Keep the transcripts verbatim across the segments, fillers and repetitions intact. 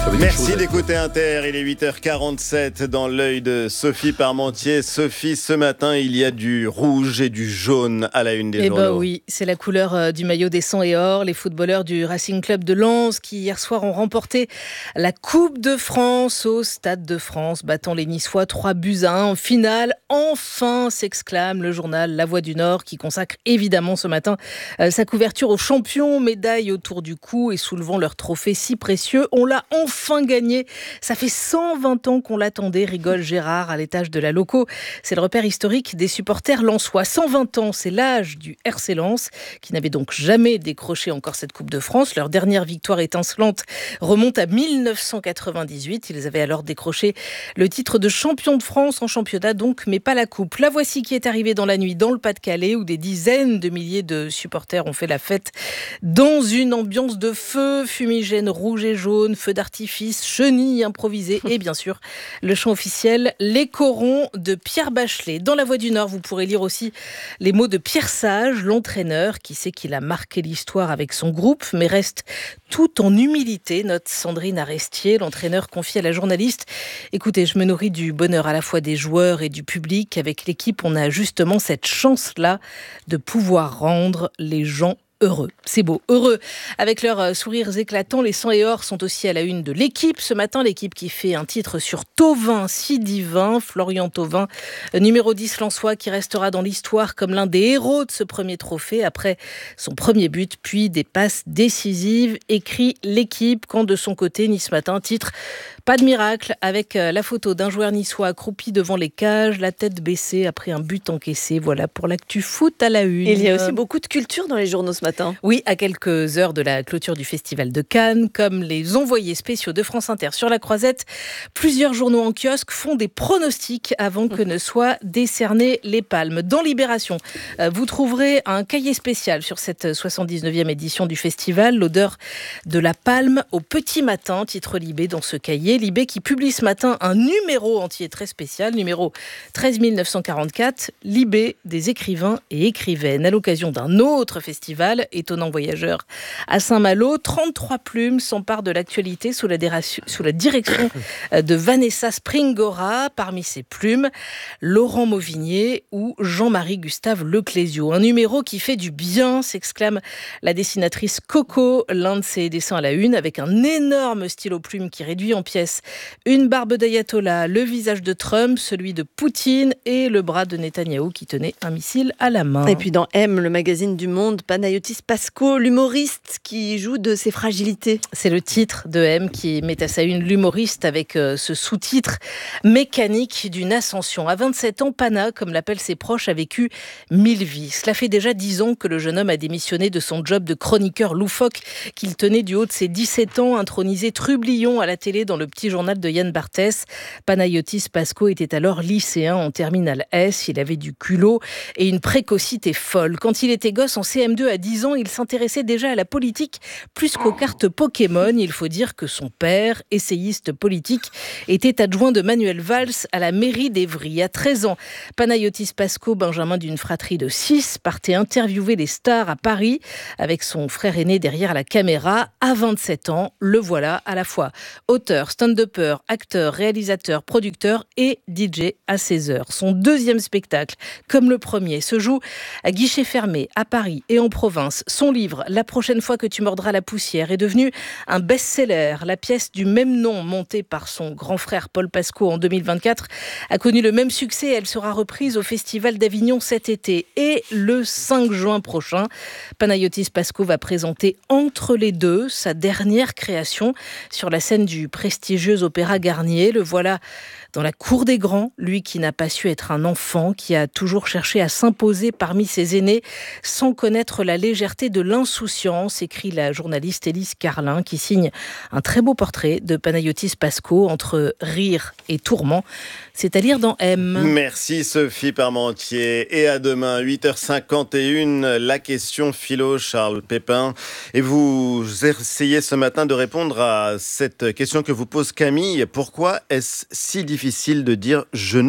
Merci d'écouter Inter, il est huit heures quarante-sept dans l'œil de Sophie Parmentier. Sophie, ce matin, il y a du rouge et du jaune à la une des eh journaux. Ben oui, c'est la couleur euh, du maillot des sang et or. Les footballeurs du Racing Club de Lens qui hier soir ont remporté la Coupe de France au Stade de France, battant les Niçois trois buts à un en finale. Enfin, s'exclame le journal La Voix du Nord qui consacre évidemment ce matin euh, sa couverture aux champions, médaille autour du cou et soulevant leur trophée si précieux. On l'a enfin gagné. Ça fait cent vingt ans qu'on l'attendait, rigole Gérard à l'étage de la loco. C'est le repère historique des supporters lensois. cent vingt ans, c'est l'âge du R C Lens, qui n'avait donc jamais décroché encore cette Coupe de France. Leur dernière victoire étincelante remonte à mille neuf cent quatre-vingt-dix-huit. Ils avaient alors décroché le titre de champion de France en championnat, donc, mais pas la Coupe. La voici qui est arrivée dans la nuit dans le Pas-de-Calais, où des dizaines de milliers de supporters ont fait la fête dans une ambiance de feu, fumigène rouge et jaune, feu d'artifice, chenilles improvisées et bien sûr le chant officiel, les corons de Pierre Bachelet. Dans La Voix du Nord, vous pourrez lire aussi les mots de Pierre Sage, l'entraîneur, qui sait qu'il a marqué l'histoire avec son groupe, mais reste tout en humilité, note Sandrine Arestier, l'entraîneur confie à la journaliste. Écoutez, je me nourris du bonheur à la fois des joueurs et du public. Avec l'équipe, on a justement cette chance-là de pouvoir rendre les gens heureux. C'est beau, heureux. Avec leurs sourires éclatants, les sang et or sont aussi à la une de l'équipe. Ce matin, l'équipe qui fait un titre sur Thauvin, si divin, Florian Thauvin, numéro dix lensois, qui restera dans l'histoire comme l'un des héros de ce premier trophée après son premier but, puis des passes décisives, écrit l'équipe, quand de son côté, Nice Matin titre pas de miracle, avec la photo d'un joueur niçois accroupi devant les cages, la tête baissée après un but encaissé. Voilà pour l'actu foot à la une. Et il y a aussi beaucoup de culture dans les journaux ce matin. Oui, à quelques heures de la clôture du Festival de Cannes, comme les envoyés spéciaux de France Inter sur la Croisette, plusieurs journaux en kiosque font des pronostics avant que ne soient décernées les palmes. Dans Libération, vous trouverez un cahier spécial sur cette soixante-dix-neuvième édition du festival, l'odeur de la palme au petit matin, titre Libé dans ce cahier. Libé qui publie ce matin un numéro entier très spécial, numéro treize mille neuf cent quarante-quatre, Libé des écrivains et écrivaines. À l'occasion d'un autre festival, étonnant voyageur à Saint-Malo, trente-trois plumes s'emparent de l'actualité sous la, dération, sous la direction de Vanessa Springora. Parmi ces plumes, Laurent Mauvignier ou Jean-Marie Gustave Leclésio. Un numéro qui fait du bien, s'exclame la dessinatrice Coco, l'un de ses dessins à la une, avec un énorme stylo plume qui réduit en pièces une barbe d'ayatollah, le visage de Trump, celui de Poutine et le bras de Netanyahou qui tenait un missile à la main. Et puis dans M, le magazine du Monde, Panayotis Pasco, l'humoriste qui joue de ses fragilités. C'est le titre de M qui met à sa une l'humoriste avec euh, ce sous-titre mécanique d'une ascension. À vingt-sept ans, Pana, comme l'appellent ses proches, a vécu mille vies. Cela fait déjà dix ans que le jeune homme a démissionné de son job de chroniqueur loufoque qu'il tenait du haut de ses dix-sept ans, intronisé trublion à la télé dans le petit journal de Yann Barthès. Panayotis Pasco était alors lycéen en terminale S. Il avait du culot et une précocité folle. Quand il était gosse en C M deux à dix ans, il s'intéressait déjà à la politique plus qu'aux cartes Pokémon. Il faut dire que son père, essayiste politique, était adjoint de Manuel Valls à la mairie d'Évry. À treize ans, Panayotis Pasco, benjamin d'une fratrie de six, partait interviewer les stars à Paris avec son frère aîné derrière la caméra. À vingt-sept ans, le voilà à la fois auteur, stand-upper, acteur, réalisateur, producteur et D J à seize heures. Son deuxième spectacle, comme le premier, se joue à guichet fermé à Paris et en province. Son livre, La prochaine fois que tu mordras la poussière, est devenu un best-seller. La pièce du même nom, montée par son grand frère Paul Pasco en deux mille vingt-quatre, a connu le même succès. Elle sera reprise au Festival d'Avignon cet été. Et le cinq juin prochain, Panayotis Pasco va présenter Entre les deux, sa dernière création, sur la scène du prestigieux Opéra Garnier. Le voilà dans la cour des grands, lui qui n'a pas su être un enfant, qui a toujours cherché à s'imposer parmi ses aînés sans connaître la légèreté de l'insouciance, écrit la journaliste Élise Carlin, qui signe un très beau portrait de Panayotis Pasco entre rire et tourment. C'est à lire dans M. Merci Sophie Parmentier. Et à demain, huit heures cinquante et une, la question philo, Charles Pépin. Et vous essayez ce matin de répondre à cette question que vous pose Camille. Pourquoi est-ce si difficile de dire « je ne sais pas » ?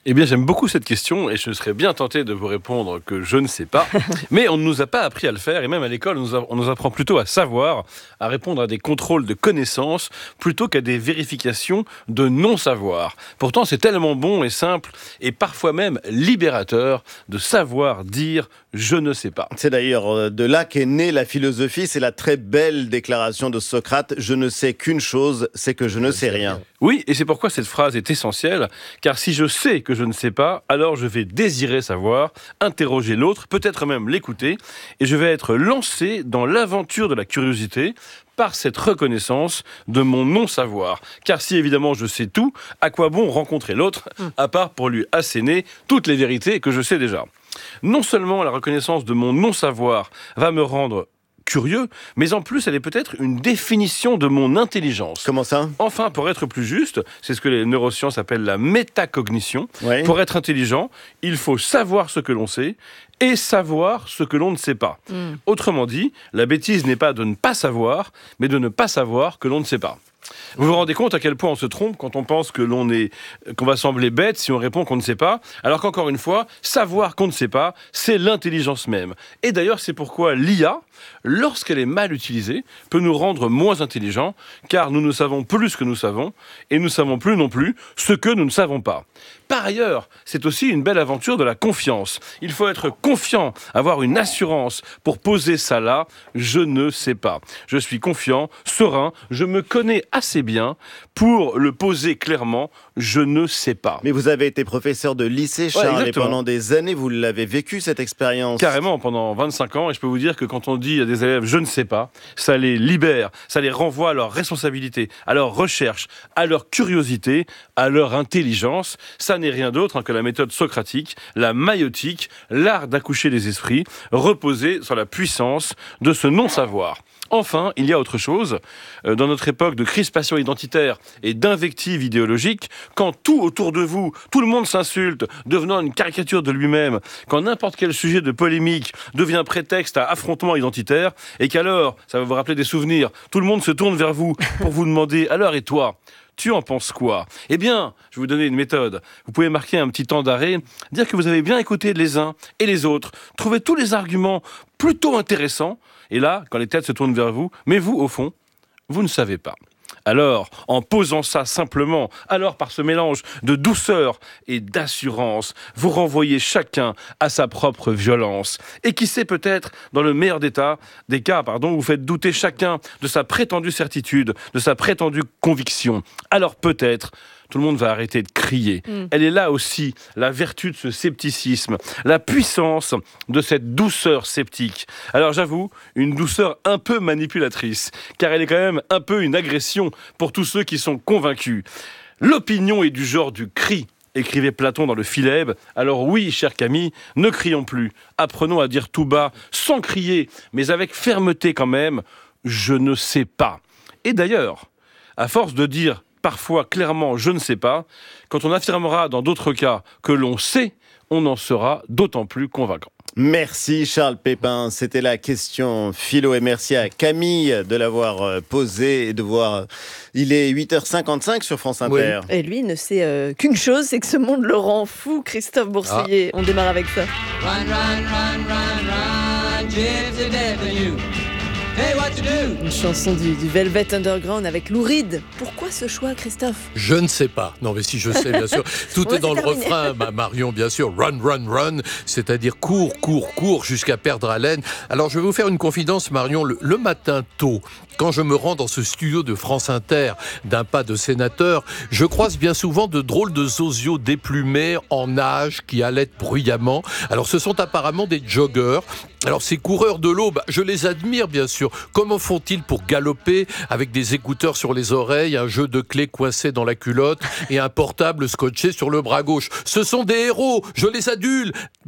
Eh bien, j'aime beaucoup cette question et je serais bien tenté de vous répondre que je ne sais pas. Mais on ne nous a pas appris à le faire et même à l'école, on nous, a, on nous apprend plutôt à savoir, à répondre à des contrôles de connaissances plutôt qu'à des vérifications de non-savoir. Pourtant, c'est tellement bon et simple et parfois même libérateur de savoir dire « je ne sais pas ». C'est d'ailleurs de là qu'est née la philosophie. C'est la très belle déclaration de Socrate « Je ne sais qu'une chose, c'est que je ne sais rien ». Oui, et c'est pourquoi cette phrase est essentielle, car si je sais que je ne sais pas, alors je vais désirer savoir, interroger l'autre, peut-être même l'écouter, et je vais être lancé dans l'aventure de la curiosité par cette reconnaissance de mon non-savoir. Car si évidemment je sais tout, à quoi bon rencontrer l'autre, à part pour lui asséner toutes les vérités que je sais déjà ? Non seulement la reconnaissance de mon non-savoir va me rendre curieux, mais en plus elle est peut-être une définition de mon intelligence. Comment ça ? Enfin, pour être plus juste, c'est ce que les neurosciences appellent la métacognition. Oui. Pour être intelligent, il faut savoir ce que l'on sait et savoir ce que l'on ne sait pas. Mm. Autrement dit, la bêtise n'est pas de ne pas savoir, mais de ne pas savoir que l'on ne sait pas. Vous vous rendez compte à quel point on se trompe quand on pense que l'on est, qu'on va sembler bête si on répond qu'on ne sait pas, alors qu'encore une fois, savoir qu'on ne sait pas, c'est l'intelligence même. Et d'ailleurs, c'est pourquoi l'I A, lorsqu'elle est mal utilisée, peut nous rendre moins intelligents, car nous ne savons plus ce que nous savons, et nous ne savons plus non plus ce que nous ne savons pas. Par ailleurs, c'est aussi une belle aventure de la confiance. Il faut être confiant, avoir une assurance pour poser ça là, je ne sais pas. Je suis confiant, serein, je me connais assez bien pour le poser clairement, je ne sais pas. Mais vous avez été professeur de lycée, Charles, ouais, et pendant des années, vous l'avez vécu, cette expérience. Carrément, pendant vingt-cinq ans, et je peux vous dire que quand on dit à des élèves « je ne sais pas », ça les libère, ça les renvoie à leur responsabilité, à leur recherche, à leur curiosité, à leur intelligence. Ça n'est rien d'autre hein, que la méthode socratique, la maïotique, l'art d'accoucher des esprits, reposé sur la puissance de ce non-savoir. Enfin, il y a autre chose. Dans notre époque de crispation identitaire et d'invective idéologique, quand tout autour de vous, tout le monde s'insulte, devenant une caricature de lui-même, quand n'importe quel sujet de polémique devient prétexte à affrontement identitaire, et qu'alors, ça va vous rappeler des souvenirs, tout le monde se tourne vers vous pour vous demander « alors et toi ?» Tu en penses quoi ? Eh bien, je vais vous donner une méthode. Vous pouvez marquer un petit temps d'arrêt, dire que vous avez bien écouté les uns et les autres, trouver tous les arguments plutôt intéressants, et là, quand les têtes se tournent vers vous, mais vous, au fond, vous ne savez pas. Alors, en posant ça simplement, alors par ce mélange de douceur et d'assurance, vous renvoyez chacun à sa propre violence. Et qui sait, peut-être, dans le meilleur des, tas, des cas, pardon, vous faites douter chacun de sa prétendue certitude, de sa prétendue conviction. Alors peut-être, tout le monde va arrêter de crier. Mm. Elle est là aussi, la vertu de ce scepticisme, la puissance de cette douceur sceptique. Alors j'avoue, une douceur un peu manipulatrice, car elle est quand même un peu une agression pour tous ceux qui sont convaincus. L'opinion est du genre du cri, écrivait Platon dans le Philèbe. Alors oui, cher Camille, ne crions plus. Apprenons à dire tout bas, sans crier, mais avec fermeté quand même, je ne sais pas. Et d'ailleurs, à force de dire parfois clairement « je ne sais pas », quand on affirmera dans d'autres cas que l'on sait, on en sera d'autant plus convaincant. Merci Charles Pépin, c'était la question philo et merci à Camille de l'avoir posée et de voir. Il est huit heures cinquante-cinq sur France Inter. Oui. Et lui il ne sait euh, qu'une chose, c'est que ce monde le rend fou. Christophe Boursier, ah. On démarre avec ça. Run, run, run, run, run, gypsy devil, you. Hey, what you do? Une chanson du, du Velvet Underground avec Lou Reed. Pourquoi ce choix, Christophe ? Je ne sais pas. Non, mais si je sais, bien sûr. Tout est dans le refrain, bah, Marion, bien sûr. Run, run, run. C'est-à-dire cours, cours, cours jusqu'à perdre haleine. Alors, je vais vous faire une confidence, Marion. Le, le matin tôt, quand je me rends dans ce studio de France Inter, d'un pas de sénateur, je croise bien souvent de drôles de zosios déplumés en nage qui allaitent bruyamment. Alors, ce sont apparemment des joggeurs. Alors, ces coureurs de l'eau, bah, je les admire, bien sûr. Comment font-ils pour galoper avec des écouteurs sur les oreilles, un jeu de clés coincé dans la culotte et un portable scotché sur le bras gauche ? Ce sont des héros, je les adule.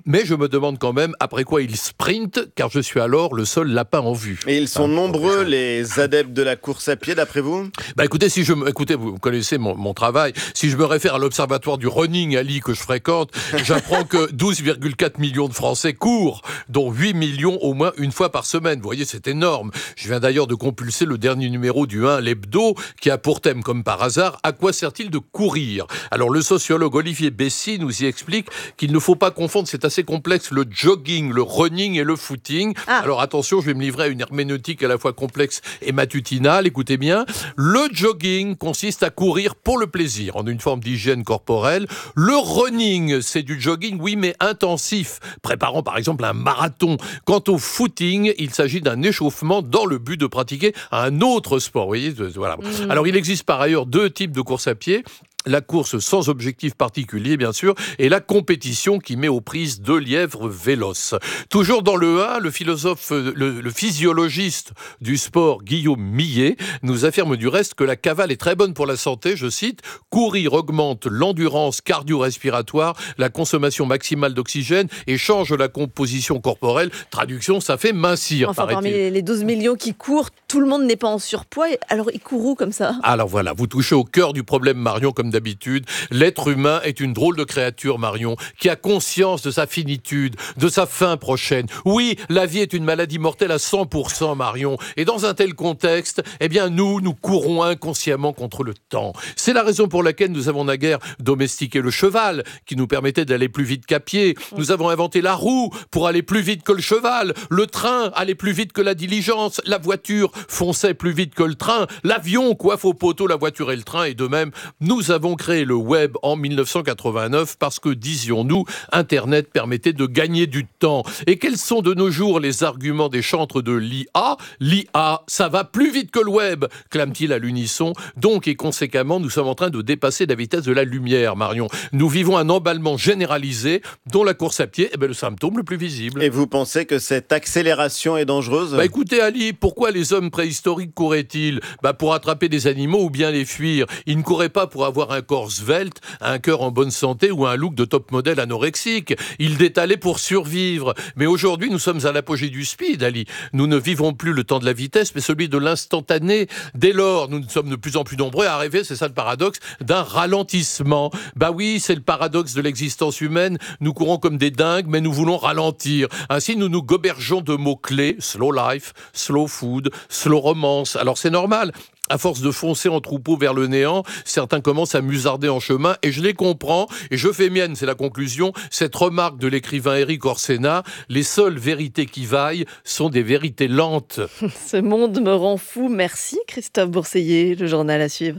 mais je me demande quand même après quoi ils sprintent, car je suis alors le seul lapin en vue. Et ils sont hein, nombreux, les adeptes de la course à pied, d'après vous ? Bah écoutez, si je me, écoutez, vous connaissez mon, mon travail. Si je me réfère à l'observatoire du running Ali que je fréquente, j'apprends que douze virgule quatre millions de Français courent, dont huit millions au moins une fois par semaine. Vous voyez, c'est énorme. Je viens d'ailleurs de compulser le dernier numéro du un, l'hebdo, qui a pour thème, comme par hasard, à quoi sert-il de courir ? Alors le sociologue Olivier Bessy nous y explique qu'il ne faut pas confondre, c'est assez complexe, le jogging, le running et le footing. Ah. Alors attention, je vais me livrer à une herméneutique à la fois complexe et matutinale. Écoutez bien, le jogging consiste à courir pour le plaisir, en une forme d'hygiène corporelle. Le running, c'est du jogging, oui, mais intensif, préparant par exemple un marathon. Quant au footing, il s'agit d'un échauffement dans le but de pratiquer un autre sport. Vous voyez, voilà. Mmh. Alors il existe par ailleurs deux types de course à pied. La course sans objectif particulier, bien sûr, et la compétition qui met aux prises deux lièvres véloces. Toujours dans le un, le philosophe, le, le physiologiste du sport, Guillaume Millet, nous affirme du reste que la cavale est très bonne pour la santé, je cite, « Courir augmente l'endurance cardio-respiratoire, la consommation maximale d'oxygène et change la composition corporelle. » Traduction, ça fait mincir, enfin, parmi les douze millions qui courent, tout le monde n'est pas en surpoids, alors ils courent où comme ça ? Alors voilà, vous touchez au cœur du problème, Marion, comme d'habitude. L'être humain est une drôle de créature, Marion, qui a conscience de sa finitude, de sa fin prochaine. Oui, la vie est une maladie mortelle à cent pour cent, Marion. Et dans un tel contexte, eh bien, nous, nous courons inconsciemment contre le temps. C'est la raison pour laquelle nous avons naguère domestiqué le cheval, qui nous permettait d'aller plus vite qu'à pied. Nous avons inventé la roue pour aller plus vite que le cheval. Le train allait plus vite que la diligence. La voiture fonçait plus vite que le train. L'avion coiffe au poteau la voiture et le train. Et de même, nous avons créé le web en dix-neuf cent quatre-vingt-neuf parce que, disions-nous, Internet permettait de gagner du temps. Et quels sont de nos jours les arguments des chantres de l'I A ? L'I A, ça va plus vite que le web, clame-t-il à l'unisson. Donc, et conséquemment, nous sommes en train de dépasser la vitesse de la lumière, Marion. Nous vivons un emballement généralisé dont la course à pied est le symptôme le plus visible. Et vous pensez que cette accélération est dangereuse ? Bah écoutez, Ali, pourquoi les hommes préhistoriques couraient-ils ? Bah pour attraper des animaux ou bien les fuir. Ils ne couraient pas pour avoir un corps svelte, un cœur en bonne santé ou un look de top modèle anorexique. Ils détalaient pour survivre. Mais aujourd'hui, nous sommes à l'apogée du speed, Ali. Nous ne vivons plus le temps de la vitesse, mais celui de l'instantané. Dès lors, nous sommes de plus en plus nombreux à rêver, c'est ça le paradoxe, d'un ralentissement. Bah oui, c'est le paradoxe de l'existence humaine. Nous courons comme des dingues, mais nous voulons ralentir. Ainsi, nous nous gobergeons de mots-clés, slow life, slow food, slow romance. Alors c'est normal. À force de foncer en troupeau vers le néant, certains commencent à musarder en chemin, et je les comprends, et je fais mienne, c'est la conclusion, cette remarque de l'écrivain Éric Orsena, les seules vérités qui vaillent sont des vérités lentes. Ce monde me rend fou, merci Christophe Bourseiller, le journal à suivre.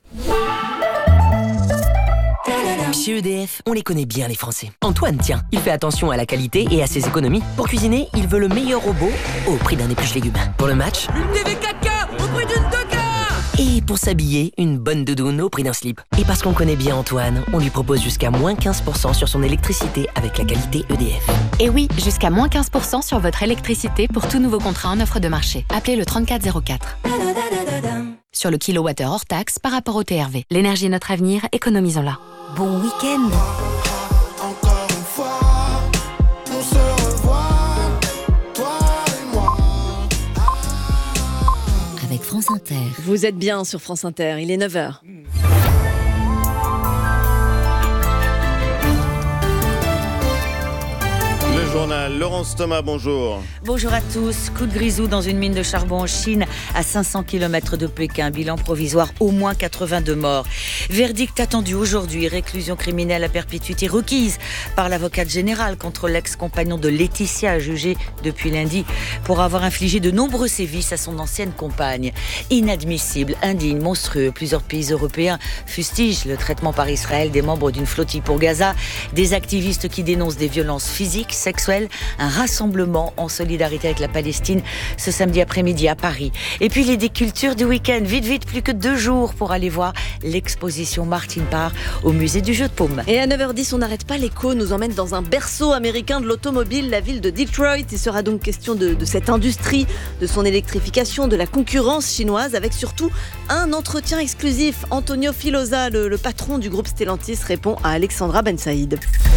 Chez E D F, on les connaît bien les Français. Antoine, tiens, il fait attention à la qualité et à ses économies. Pour cuisiner, il veut le meilleur robot au prix d'un épluche légumes. Pour le match, une T V quatre K au prix d'une deux K. Et pour s'habiller, une bonne doudoune au prix d'un slip. Et parce qu'on connaît bien Antoine, on lui propose jusqu'à moins quinze pour cent sur son électricité avec la qualité E D F. Et oui, jusqu'à moins quinze pour cent sur votre électricité pour tout nouveau contrat en offre de marché. Appelez le trente-quatre zéro quatre. Sur le kilowattheure hors taxe par rapport au T R V. L'énergie est notre avenir, économisons-la. Bon week-end. Encore une fois, on se revoit, toi et moi. Avec France Inter. Vous êtes bien sur France Inter, il est neuf heures. Le journal, Laurence Thomas, bonjour. Bonjour à tous. Coup de grisou dans une mine de charbon en Chine, à cinq cents kilomètres de Pékin. Bilan provisoire, au moins quatre-vingt-deux morts. Verdict attendu aujourd'hui. Réclusion criminelle à perpétuité requise par l'avocate générale contre l'ex-compagnon de Laetitia, jugé depuis lundi pour avoir infligé de nombreux sévices à son ancienne compagne. Inadmissible, indigne, monstrueux. Plusieurs pays européens fustigent le traitement par Israël des membres d'une flottille pour Gaza. Des activistes qui dénoncent des violences physiques, sexuelles. Un rassemblement en solidarité avec la Palestine ce samedi après-midi à Paris. Et puis les décultures du week-end. Vite, vite, plus que deux jours pour aller voir l'exposition Martin Parr au musée du jeu de paume. Et à neuf heures dix, on n'arrête pas, l'écho nous emmène dans un berceau américain de l'automobile, la ville de Detroit. Il sera donc question de, de cette industrie, de son électrification, de la concurrence chinoise, avec surtout un entretien exclusif. Antonio Filosa, le, le patron du groupe Stellantis, répond à Alexandra Ben Saïd.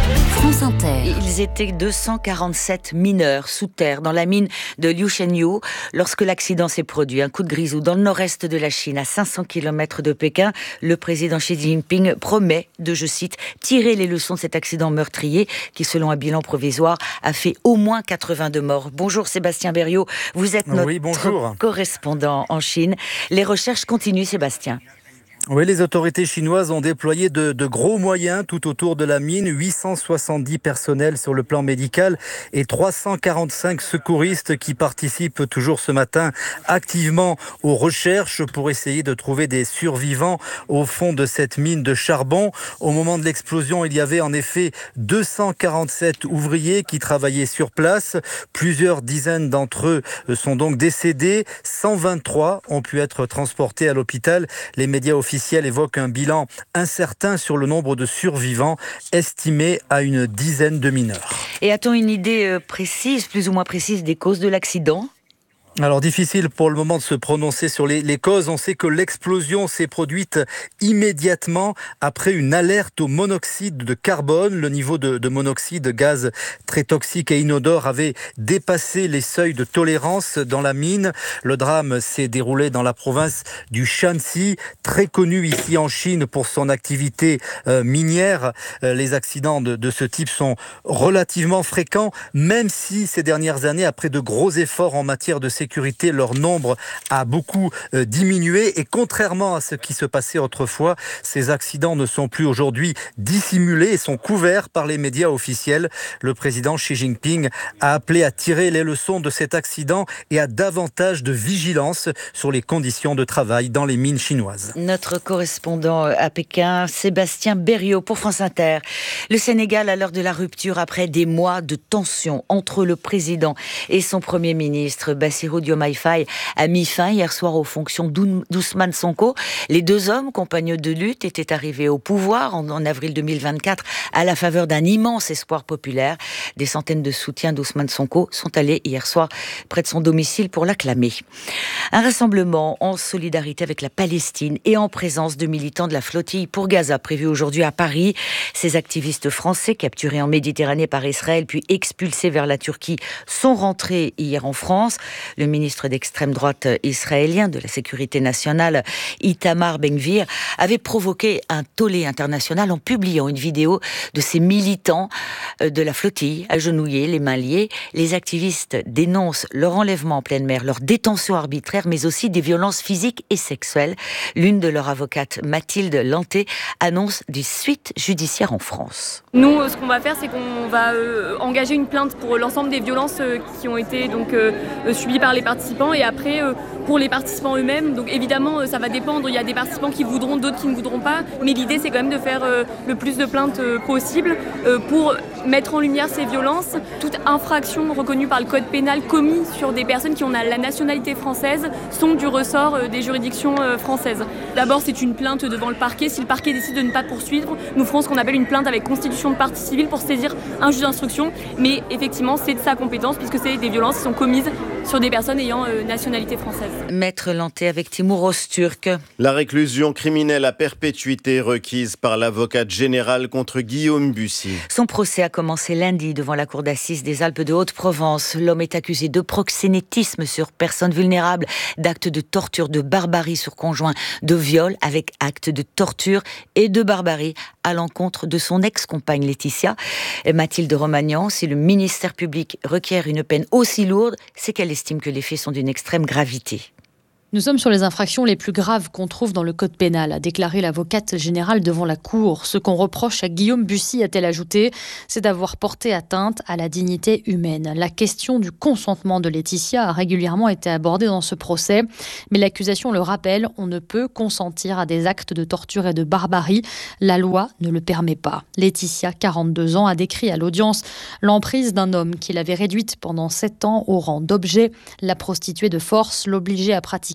France Inter. Ils étaient deux cent quarante-sept mineurs sous terre dans la mine de Liushenyu lorsque l'accident s'est produit. Un coup de grisou dans le nord-est de la Chine, à cinq cents kilomètres de Pékin. Le président Xi Jinping promet de, je cite, tirer les leçons de cet accident meurtrier qui, selon un bilan provisoire, a fait au moins quatre-vingt-deux morts. Bonjour Sébastien Berriot, vous êtes notre oui, correspondant en Chine. Les recherches continuent, Sébastien. Oui, les autorités chinoises ont déployé de, de gros moyens tout autour de la mine, huit cent soixante-dix personnels sur le plan médical et trois cent quarante-cinq secouristes qui participent toujours ce matin activement aux recherches pour essayer de trouver des survivants au fond de cette mine de charbon. Au moment de l'explosion, il y avait en effet deux cent quarante-sept ouvriers qui travaillaient sur place. Plusieurs dizaines d'entre eux sont donc décédés. cent vingt-trois ont pu être transportés à l'hôpital. Les médias officiels évoque un bilan incertain sur le nombre de survivants, estimé à une dizaine de mineurs. Et a-t-on une idée précise, plus ou moins précise, des causes de l'accident ? Alors difficile pour le moment de se prononcer sur les, les causes. On sait que l'explosion s'est produite immédiatement après une alerte au monoxyde de carbone. Le niveau de, de monoxyde, gaz très toxique et inodore, avait dépassé les seuils de tolérance dans la mine. Le drame s'est déroulé dans la province du Shanxi, très connue ici en Chine pour son activité euh, minière. Euh, les accidents de, de ce type sont relativement fréquents, même si ces dernières années, après de gros efforts en matière de sécurité, leur nombre a beaucoup euh, diminué et contrairement à ce qui se passait autrefois, ces accidents ne sont plus aujourd'hui dissimulés et sont couverts par les médias officiels. Le président Xi Jinping a appelé à tirer les leçons de cet accident et à davantage de vigilance sur les conditions de travail dans les mines chinoises. Notre correspondant à Pékin, Sébastien Berriot pour France Inter. Le Sénégal à l'heure de la rupture après des mois de tension entre le président et son premier ministre Bassirou Diomaye Faye a mis fin hier soir aux fonctions d'Ousmane Sonko. Les deux hommes, compagnons de lutte, étaient arrivés au pouvoir en, en avril deux mille vingt-quatre à la faveur d'un immense espoir populaire. Des centaines de soutiens d'Ousmane Sonko sont allés hier soir près de son domicile pour l'acclamer. Un rassemblement en solidarité avec la Palestine et en présence de militants de la flottille pour Gaza prévu aujourd'hui à Paris. Ces activistes français capturés en Méditerranée par Israël puis expulsés vers la Turquie sont rentrés hier en France. Le ministre d'extrême droite israélien de la Sécurité nationale, Itamar Ben-Gvir, avait provoqué un tollé international en publiant une vidéo de ces militants de la flottille agenouillés, les mains liées. Les activistes dénoncent leur enlèvement en pleine mer, leur détention arbitraire, mais aussi des violences physiques et sexuelles. L'une de leurs avocates, Mathilde Lanté, annonce des suites judiciaires en France. Nous, ce qu'on va faire, c'est qu'on va euh, engager une plainte pour l'ensemble des violences euh, qui ont été donc euh, subies par les participants et après euh, pour les participants eux-mêmes. Donc évidemment, euh, ça va dépendre. Il y a des participants qui voudront, d'autres qui ne voudront pas. Mais l'idée, c'est quand même de faire euh, le plus de plaintes euh, possible euh, pour mettre en lumière ces violences. Toute infraction reconnue par le code pénal commis sur des personnes qui ont la nationalité française sont du ressort euh, des juridictions euh, françaises. D'abord, c'est une plainte devant le parquet. Si le parquet décide de ne pas poursuivre, nous ferons ce qu'on appelle une plainte avec constitution de partie civile pour saisir un juge d'instruction. Mais effectivement, c'est de sa compétence puisque c'est des violences qui sont commises sur des personnes ayant euh, nationalité française. Maître Lanté avec Timur Öztürk. La réclusion criminelle à perpétuité requise par l'avocate générale contre Guillaume Bussy. Son procès a commencé lundi devant la cour d'assises des Alpes de Haute-Provence. L'homme est accusé de proxénétisme sur personnes vulnérables, d'actes de torture, de barbarie sur conjoint, de viol avec actes de torture et de barbarie à l'encontre de son ex-compagne Laetitia. Mathilde Romagnan, si le ministère public requiert une peine aussi lourde, c'est qu'elle estime que les faits sont d'une extrême gravité. Nous sommes sur les infractions les plus graves qu'on trouve dans le code pénal, a déclaré l'avocate générale devant la cour. Ce qu'on reproche à Guillaume Bussy, a-t-elle ajouté, c'est d'avoir porté atteinte à la dignité humaine. La question du consentement de Laetitia a régulièrement été abordée dans ce procès, mais l'accusation le rappelle, on ne peut consentir à des actes de torture et de barbarie. La loi ne le permet pas. Laetitia, quarante-deux ans, a décrit à l'audience l'emprise d'un homme qui l'avait réduite pendant sept ans au rang d'objet, la prostituée de force, l'obligeait à pratiquer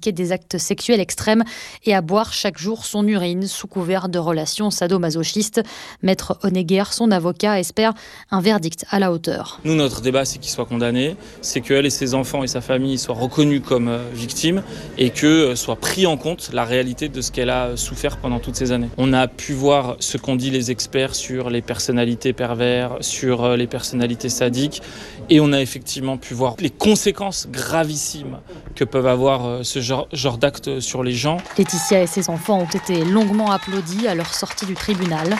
pratiquer des actes sexuels extrêmes et à boire chaque jour son urine sous couvert de relations sadomasochistes. Maître Honegger, son avocat, espère un verdict à la hauteur. Nous, notre débat, c'est qu'il soit condamné, c'est qu'elle et ses enfants et sa famille soient reconnus comme euh, victimes et que euh, soit pris en compte la réalité de ce qu'elle a souffert pendant toutes ces années. On a pu voir ce qu'ont dit les experts sur les personnalités pervers, sur euh, les personnalités sadiques, et on a effectivement pu voir les conséquences gravissimes que peuvent avoir euh, ce genre, genre d'actes sur les gens. Laetitia et ses enfants ont été longuement applaudis à leur sortie du tribunal.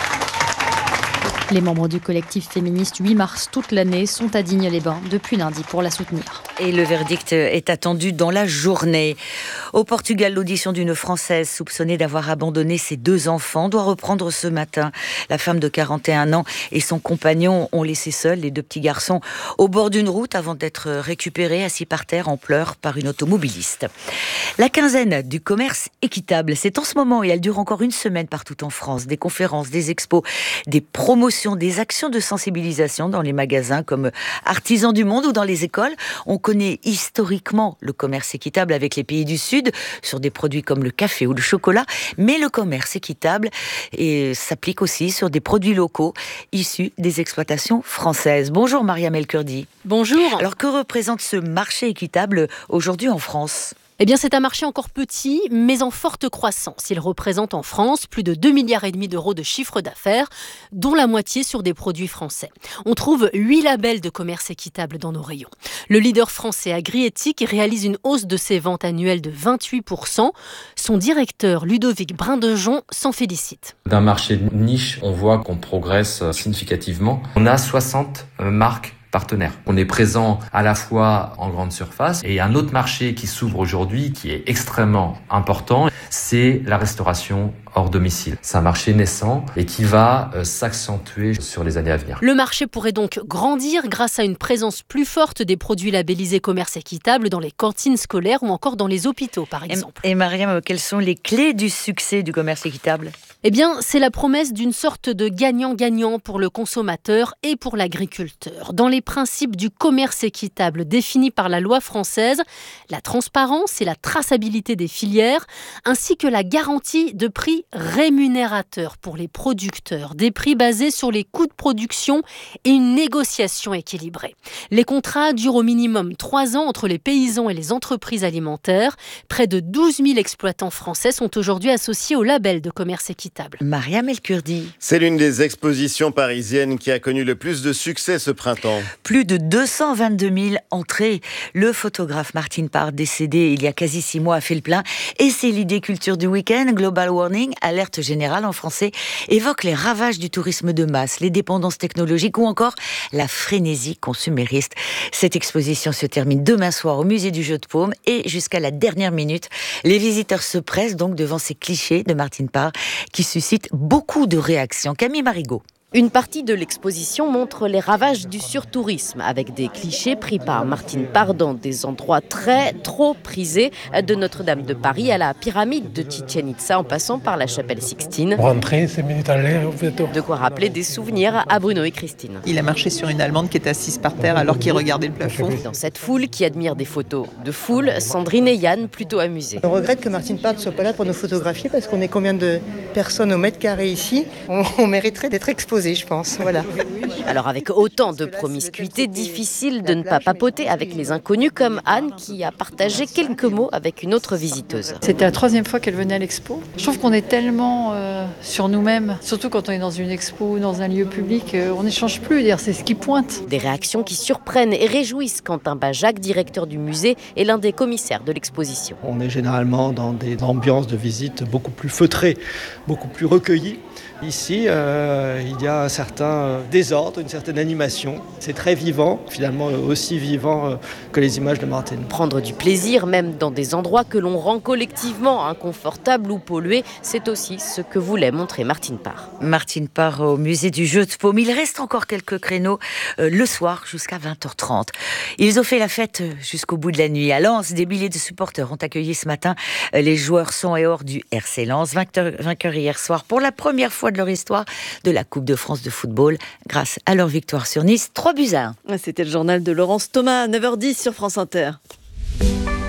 Les membres du collectif féministe huit mars toute l'année sont à Digne-les-Bains depuis lundi pour la soutenir. Et le verdict est attendu dans la journée. Au Portugal, l'audition d'une Française soupçonnée d'avoir abandonné ses deux enfants doit reprendre ce matin. La femme de quarante et un ans et son compagnon ont laissé seuls les deux petits garçons au bord d'une route avant d'être récupérés assis par terre en pleurs par une automobiliste. La quinzaine du commerce équitable, c'est en ce moment et elle dure encore une semaine partout en France. Des conférences, des expos, des promotions, des actions de sensibilisation dans les magasins comme Artisans du Monde ou dans les écoles. On connaît historiquement le commerce équitable avec les pays du Sud sur des produits comme le café ou le chocolat, mais le commerce équitable et, s'applique aussi sur des produits locaux issus des exploitations françaises. Bonjour Mariam El Kurdi. Bonjour. Alors que représente ce marché équitable aujourd'hui en France ? Eh bien, c'est un marché encore petit, mais en forte croissance. Il représente en France plus de deux milliards et demi d'euros de chiffre d'affaires, dont la moitié sur des produits français. On trouve huit labels de commerce équitable dans nos rayons. Le leader français Agriéthique réalise une hausse de ses ventes annuelles de vingt-huit pour cent. Son directeur, Ludovic Brindejon, s'en félicite. D'un marché de niche, on voit qu'on progresse significativement. On a soixante marques partenaires. On est présent à la fois en grande surface et un autre marché qui s'ouvre aujourd'hui qui est extrêmement important, c'est la restauration hors domicile. C'est un marché naissant et qui va euh, s'accentuer sur les années à venir. Le marché pourrait donc grandir grâce à une présence plus forte des produits labellisés commerce équitable dans les cantines scolaires ou encore dans les hôpitaux par exemple. Et, et Mariam, quelles sont les clés du succès du commerce équitable ? Eh bien, c'est la promesse d'une sorte de gagnant-gagnant pour le consommateur et pour l'agriculteur. Dans les principes du commerce équitable définis par la loi française, la transparence et la traçabilité des filières, ainsi que la garantie de prix rémunérateurs pour les producteurs, des prix basés sur les coûts de production et une négociation équilibrée. Les contrats durent au minimum trois ans entre les paysans et les entreprises alimentaires. Près de douze mille exploitants français sont aujourd'hui associés au label de commerce équitable. Mariam El Kurdi. C'est l'une des expositions parisiennes qui a connu le plus de succès ce printemps. Plus de deux cent vingt-deux mille entrées. Le photographe Martine Parr, décédé il y a quasi six mois, a fait le plein. Et c'est l'idée culture du week-end, Global Warning, alerte générale en français, évoque les ravages du tourisme de masse, les dépendances technologiques ou encore la frénésie consumériste. Cette exposition se termine demain soir au musée du Jeu de Paume et jusqu'à la dernière minute, les visiteurs se pressent donc devant ces clichés de Martine Parr qui suscitent beaucoup de réactions. Camille Marigot. Une partie de l'exposition montre les ravages du surtourisme, avec des clichés pris par Martine Parr dans des endroits très, trop prisés, de Notre-Dame de Paris à la pyramide de Chichén Itzá, en passant par la chapelle Sixtine. Rentrer, cinq minutes en l'air, de quoi rappeler des souvenirs à Bruno et Christine. Il a marché sur une Allemande qui était assise par terre alors qu'il regardait le plafond. Dans cette foule qui admire des photos de foule, Sandrine et Yann, plutôt amusés. On regrette que Martine Parr ne soit pas là pour nous photographier, parce qu'on est combien de personnes au mètre carré ici ? On, on mériterait d'être exposé, je pense. Voilà. Alors avec autant de promiscuité, difficile de ne pas papoter avec les inconnus comme Anne qui a partagé quelques mots avec une autre visiteuse. C'était la troisième fois qu'elle venait à l'expo. Je trouve qu'on est tellement euh, sur nous-mêmes, surtout quand on est dans une expo ou dans un lieu public, euh, on n'échange plus, dire, c'est ce qui pointe. Des réactions qui surprennent et réjouissent Quentin Bajac, directeur du musée et l'un des commissaires de l'exposition. On est généralement dans des ambiances de visite beaucoup plus feutrées, beaucoup plus recueillies. Ici, euh, il y a un certain désordre, une certaine animation. C'est très vivant, finalement aussi vivant euh, que les images de Martine. Prendre du plaisir, même dans des endroits que l'on rend collectivement inconfortables ou pollués, c'est aussi ce que voulait montrer Martine Parr. Martine Parr au musée du Jeu de Paume. Il reste encore quelques créneaux euh, le soir jusqu'à vingt heures trente. Ils ont fait la fête jusqu'au bout de la nuit. À Lens, des milliers de supporters ont accueilli ce matin euh, les joueurs son et or du R C Lens, vainqueurs, vainqueurs hier soir pour la première fois de leur histoire de la Coupe de France de football grâce à leur victoire sur Nice, trois buts à un. C'était le journal de Laurence Thomas, neuf heures dix sur France Inter.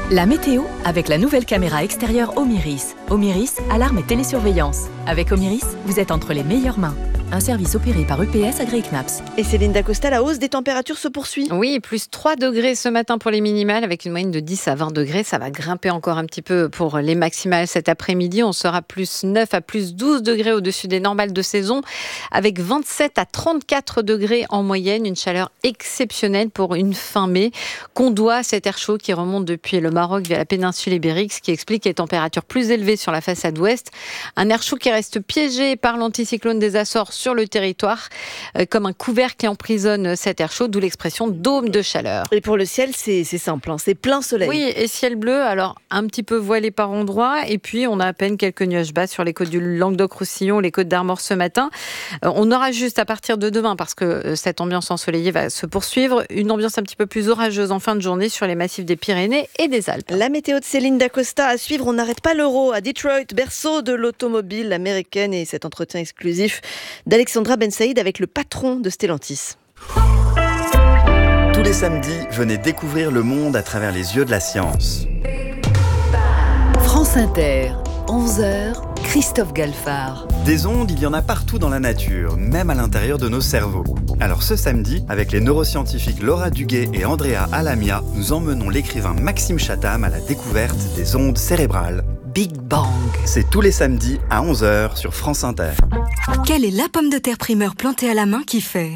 La météo avec la nouvelle caméra extérieure Omiris. Omiris, alarme et télésurveillance. Avec Omiris, vous êtes entre les meilleures mains. Un service opéré par U P S agréé C N A P S. Et Céline Dacosta, la hausse des températures se poursuit. Oui, plus trois degrés ce matin pour les minimales, avec une moyenne de dix à vingt degrés. Ça va grimper encore un petit peu pour les maximales cet après-midi. On sera plus neuf à plus douze degrés au-dessus des normales de saison, avec vingt-sept à trente-quatre degrés en moyenne. Une chaleur exceptionnelle pour une fin mai, qu'on doit à cet air chaud qui remonte depuis le Maroc via la péninsule ibérique, ce qui explique les températures plus élevées sur la façade ouest. Un air chaud qui reste piégé par l'anticyclone des Açores sur le territoire, euh, comme un couvercle qui emprisonne cet air chaud, d'où l'expression dôme de chaleur. Et pour le ciel, c'est, c'est simple, hein, c'est plein soleil. Oui, et ciel bleu, alors un petit peu voilé par endroits, et puis on a à peine quelques nuages bas sur les côtes du Languedoc-Roussillon, les côtes d'Armor ce matin. Euh, on aura juste à partir de demain, parce que euh, cette ambiance ensoleillée va se poursuivre, une ambiance un petit peu plus orageuse en fin de journée sur les massifs des Pyrénées et des Alpes. La météo de Céline Dacosta à suivre. On n'arrête pas l'euro à Detroit, berceau de l'automobile américaine, et cet entretien exclusif d'Alexandra Ben Saïd avec le patron de Stellantis. Tous les samedis, venez découvrir le monde à travers les yeux de la science. France Inter, onze heures, Christophe Galfard. Des ondes, il y en a partout dans la nature, même à l'intérieur de nos cerveaux. Alors ce samedi, avec les neuroscientifiques Laura Duguay et Andrea Alamia, nous emmenons l'écrivain Maxime Chatham à la découverte des ondes cérébrales. Big Bang. C'est tous les samedis à onze heures sur France Inter. Quelle est la pomme de terre primeur plantée à la main qui fait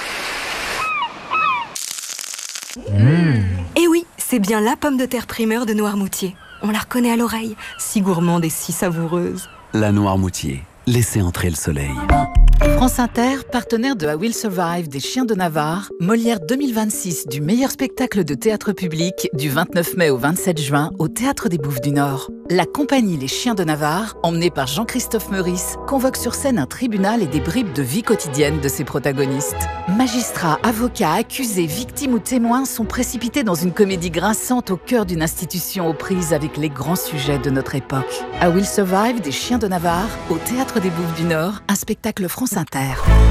mmh. Eh oui, c'est bien la pomme de terre primeur de Noirmoutier. On la reconnaît à l'oreille, si gourmande et si savoureuse. La Noirmoutier, laissez entrer le soleil. France Inter, partenaire de I Will Survive des Chiens de Navarre, Molière deux mille vingt-six du meilleur spectacle de théâtre public du vingt-neuf mai au vingt-sept juin au Théâtre des Bouffes du Nord. La compagnie Les Chiens de Navarre, emmenée par Jean-Christophe Meurice, convoque sur scène un tribunal et des bribes de vie quotidienne de ses protagonistes. Magistrats, avocats, accusés, victimes ou témoins sont précipités dans une comédie grinçante au cœur d'une institution aux prises avec les grands sujets de notre époque. I Will Survive des Chiens de Navarre au Théâtre des Bouffes du Nord, un spectacle France Inter.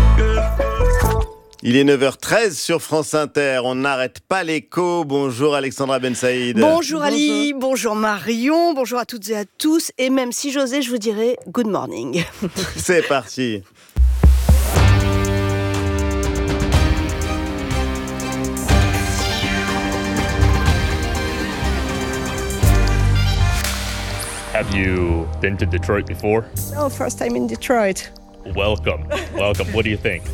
Il est neuf heures treize sur France Inter, on n'arrête pas l'écho. Bonjour Alexandra Ben Saïd. Bonjour Ali, bonjour. bonjour Marion, bonjour à toutes et à tous. Et même si j'osais, je vous dirais good morning. C'est parti. Have you been to Detroit before? No, first time in Detroit. Welcome, welcome. What do you think?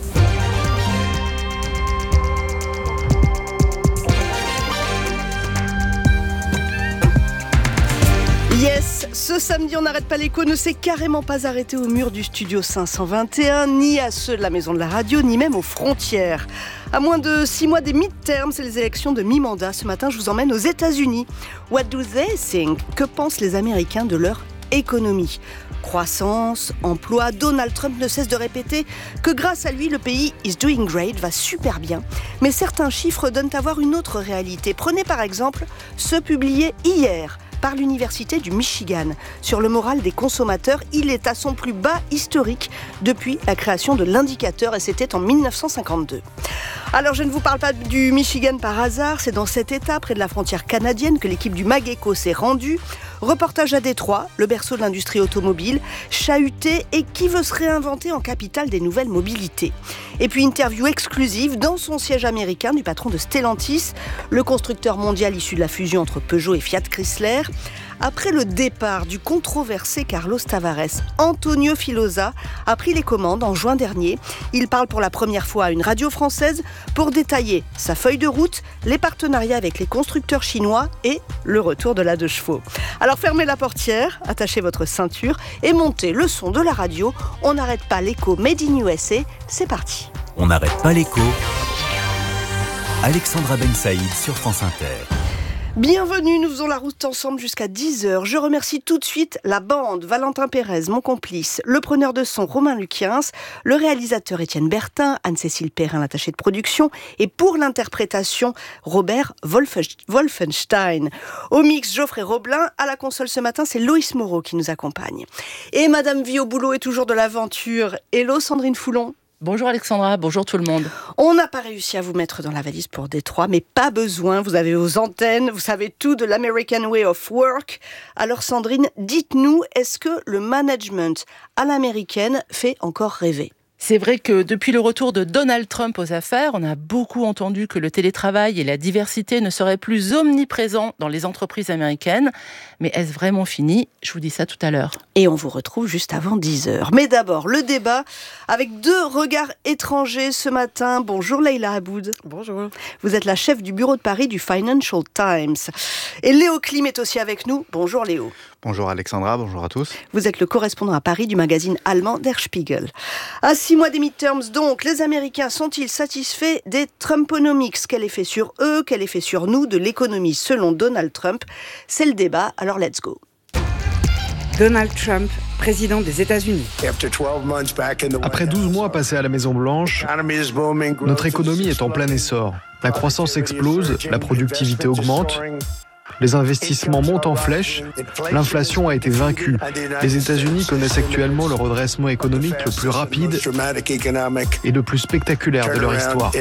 Yes, ce samedi, on n'arrête pas l'écho ne s'est carrément pas arrêté au mur du studio cinq cent vingt et un, ni à ceux de la maison de la radio, ni même aux frontières. À moins de six mois des midterms, c'est les élections de mi-mandat. Ce matin, je vous emmène aux États-Unis. What do they think? Que pensent les Américains de leur économie? Croissance, emploi, Donald Trump ne cesse de répéter que grâce à lui, le pays is doing great, va super bien. Mais certains chiffres donnent à voir une autre réalité. Prenez par exemple ceux publiés hier par l'Université du Michigan. Sur le moral des consommateurs, il est à son plus bas historique depuis la création de l'indicateur, et c'était en mille neuf cent cinquante-deux. Alors je ne vous parle pas du Michigan par hasard, c'est dans cet état, près de la frontière canadienne, que l'équipe du MAGECO s'est rendue. Reportage à Détroit, le berceau de l'industrie automobile, chahuté et qui veut se réinventer en capitale des nouvelles mobilités. Et puis interview exclusive dans son siège américain du patron de Stellantis, le constructeur mondial issu de la fusion entre Peugeot et Fiat Chrysler. Après le départ du controversé Carlos Tavares, Antonio Filosa a pris les commandes en juin dernier. Il parle pour la première fois à une radio française pour détailler sa feuille de route, les partenariats avec les constructeurs chinois et le retour de la deux chevaux. Alors fermez la portière, attachez votre ceinture et montez le son de la radio. On n'arrête pas l'écho Made in U S A, c'est parti. On n'arrête pas l'écho. Alexandra Ben Saïd sur France Inter. Bienvenue, nous faisons la route ensemble jusqu'à dix heures. Je remercie tout de suite la bande, Valentin Pérez, mon complice, le preneur de son Romain Luquiens, le réalisateur Étienne Bertin, Anne-Cécile Perrin, l'attachée de production, et pour l'interprétation, Robert Wolfenstein. Au mix, Geoffrey Roblin, à la console ce matin, c'est Loïs Moreau qui nous accompagne. Et Madame Vie au boulot est toujours de l'aventure. Hello Sandrine Foulon. Bonjour Alexandra, bonjour tout le monde. On n'a pas réussi à vous mettre dans la valise pour Détroit, mais pas besoin, vous avez vos antennes, vous savez tout de l'American Way of Work. Alors Sandrine, dites-nous, est-ce que le management à l'américaine fait encore rêver ? C'est vrai que depuis le retour de Donald Trump aux affaires, on a beaucoup entendu que le télétravail et la diversité ne seraient plus omniprésents dans les entreprises américaines. Mais est-ce vraiment fini ? Je vous dis ça tout à l'heure. Et on vous retrouve juste avant dix heures. Mais d'abord, le débat avec deux regards étrangers ce matin. Bonjour Leïla Aboud. Bonjour. Vous êtes la chef du bureau de Paris du Financial Times. Et Léo Klim est aussi avec nous. Bonjour Léo. Bonjour Alexandra, bonjour à tous. Vous êtes le correspondant à Paris du magazine allemand Der Spiegel. À six mois des midterms donc, les Américains sont-ils satisfaits des Trumponomics ? Quel effet sur eux, quel effet sur nous de l'économie selon Donald Trump ? C'est le débat, alors let's go. Donald Trump, président des États-Unis. Après douze mois passés à la Maison-Blanche, notre économie est en plein essor. La croissance explose, la productivité augmente. Les investissements montent en flèche, l'inflation a été vaincue. Les États-Unis connaissent actuellement le redressement économique le plus rapide et le plus spectaculaire de leur histoire.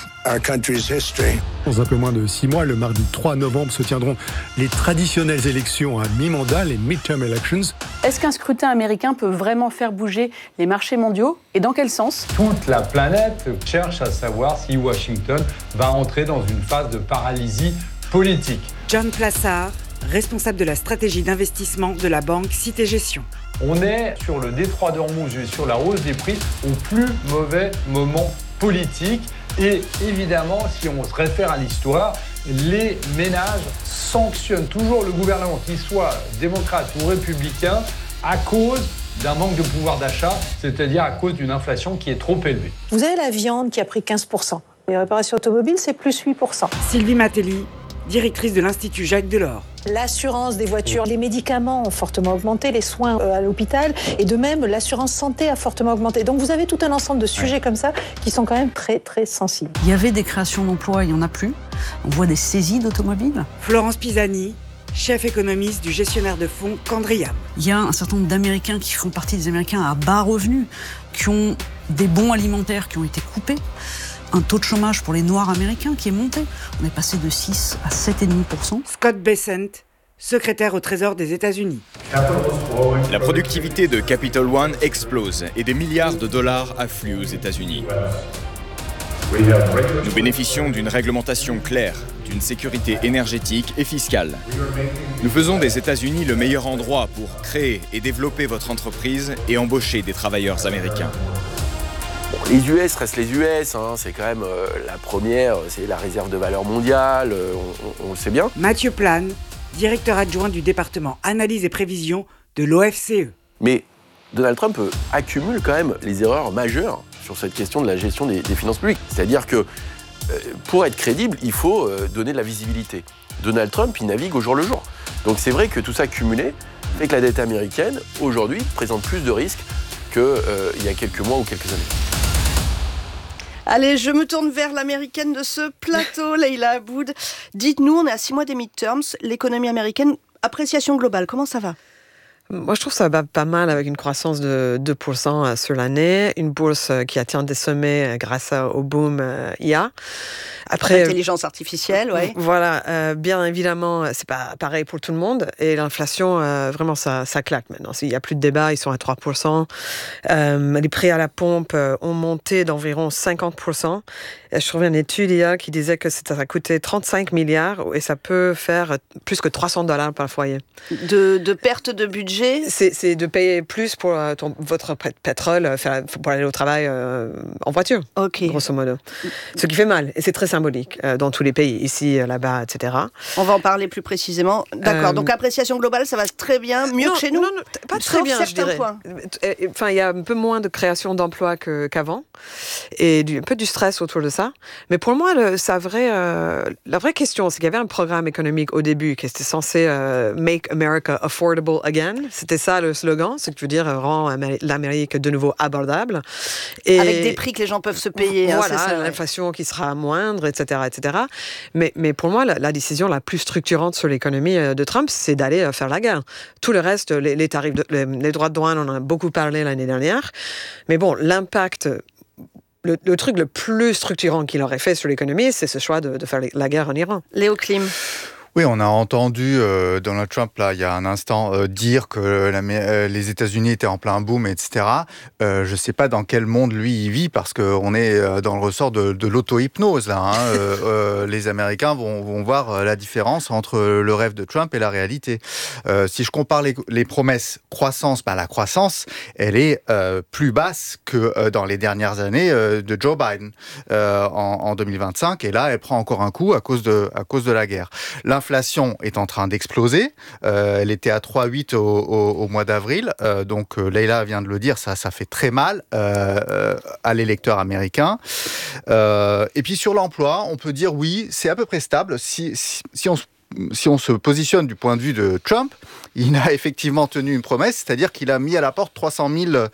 Dans un peu moins de six mois, le mardi trois novembre, se tiendront les traditionnelles élections à mi-mandat, les midterm elections. Est-ce qu'un scrutin américain peut vraiment faire bouger les marchés mondiaux ? Et dans quel sens ? Toute la planète cherche à savoir si Washington va entrer dans une phase de paralysie politique. John Plassard, responsable de la stratégie d'investissement de la banque Cité Gestion. On est sur le détroit d'Ormuz et sur la hausse des prix au plus mauvais moment politique. Et évidemment, si on se réfère à l'histoire, les ménages sanctionnent toujours le gouvernement, qu'il soit démocrate ou républicain, à cause d'un manque de pouvoir d'achat, c'est-à-dire à cause d'une inflation qui est trop élevée. Vous avez la viande qui a pris quinze pour cent. Les réparations automobiles, c'est plus huit pour cent. Sylvie Matelli, directrice de l'Institut Jacques Delors. L'assurance des voitures, les médicaments ont fortement augmenté, les soins à l'hôpital, et de même, l'assurance santé a fortement augmenté. Donc vous avez tout un ensemble de sujets comme ça qui sont quand même très, très sensibles. Il y avait des créations d'emplois, il n'y en a plus. On voit des saisies d'automobiles. Florence Pisani, chef économiste du gestionnaire de fonds Candriam. Il y a un certain nombre d'Américains qui font partie des Américains à bas revenus, qui ont des bons alimentaires qui ont été coupés. Un taux de chômage pour les Noirs américains qui est monté. On est passé de six à sept virgule cinq pour cent. Scott Bessent, secrétaire au Trésor des États-Unis. La productivité de Capital One explose et des milliards de dollars affluent aux États-Unis. Nous bénéficions d'une réglementation claire, d'une sécurité énergétique et fiscale. Nous faisons des États-Unis le meilleur endroit pour créer et développer votre entreprise et embaucher des travailleurs américains. Bon, les U S restent les U S, hein, c'est quand même euh, la première, c'est la réserve de valeur mondiale, euh, on, on, on le sait bien. Mathieu Plane, directeur adjoint du département analyse et prévision de l'O F C E. Mais Donald Trump euh, accumule quand même les erreurs majeures sur cette question de la gestion des, des finances publiques. C'est-à-dire que euh, pour être crédible, il faut euh, donner de la visibilité. Donald Trump, il navigue au jour le jour. Donc c'est vrai que tout ça cumulé fait que la dette américaine, aujourd'hui, présente plus de risques qu'il euh, y a quelques mois ou quelques années. Allez, je me tourne vers l'américaine de ce plateau, Leïla Aboud. Dites-nous, on est à six mois des midterms, l'économie américaine, appréciation globale, comment ça va ? Moi, je trouve ça va pas mal avec une croissance de deux pour cent sur l'année, une bourse qui atteint des sommets grâce au boom I A. Après, l'intelligence artificielle, oui. Voilà, euh, bien évidemment, c'est pas pareil pour tout le monde. Et l'inflation, euh, vraiment, ça, ça claque maintenant. Il n'y a plus de débat, ils sont à trois pour cent. Euh, les prix à la pompe ont monté d'environ cinquante pour cent. Et je trouvais une étude hier qui disait que ça a coûté trente-cinq milliards et ça peut faire plus que trois cents dollars par foyer. De, de perte de budget ? C'est, c'est de payer plus pour ton, votre pétrole faire, pour aller au travail euh, en voiture, okay. grosso modo. Ce qui fait mal. Et c'est très symbolique euh, dans tous les pays, ici, là-bas, et cetera. On va en parler plus précisément. D'accord, euh, donc appréciation globale, ça va très bien, mieux non, que chez nous ? Non, non, pas très bien, je dirais. Points. Enfin, il y a un peu moins de création d'emplois que, qu'avant, et du, un peu du stress autour de ça. Mais pour moi, le, ça vrai, euh, la vraie question, c'est qu'il y avait un programme économique au début qui était censé euh, « Make America Affordable Again ». C'était ça le slogan, c'est que tu veux dire « Rend Amé- l'Amérique de nouveau abordable ». Et avec des prix que les gens peuvent se payer. Voilà, hein, c'est ça, l'inflation ouais. qui sera moindre, et cetera, et cetera. Mais, mais pour moi, la, la décision la plus structurante sur l'économie de Trump, c'est d'aller faire la guerre. Tout le reste, les, les tarifs, de, les, les droits de douane, on en a beaucoup parlé l'année dernière. Mais bon, l'impact le, le truc le plus structurant qu'il aurait fait sur l'économie, c'est ce choix de, de faire la guerre en Iran. Léo Klim. Oui, on a entendu euh, Donald Trump, là, il y a un instant, euh, dire que la, euh, les États-Unis étaient en plein boom, et cetera. Euh, je ne sais pas dans quel monde, lui, il vit, parce qu'on est euh, dans le ressort de, de l'auto-hypnose, là. Hein. euh, euh, les Américains vont, vont voir la différence entre le rêve de Trump et la réalité. Euh, si je compare les, les promesses croissance, ben, la croissance, elle est euh, plus basse que euh, dans les dernières années euh, de Joe Biden euh, en, en deux mille vingt-cinq. Et là, elle prend encore un coup à cause de, à cause de la guerre. L'inflation est en train d'exploser. Euh, elle était à trois virgule huit au, au, au mois d'avril. Euh, donc, euh, Leïla vient de le dire, ça, ça fait très mal euh, à l'électeur américain. Euh, et puis, sur l'emploi, on peut dire oui, c'est à peu près stable. Si, si, si on se Si on se positionne du point de vue de Trump, il a effectivement tenu une promesse, c'est-à-dire qu'il a mis à la porte trois cent mille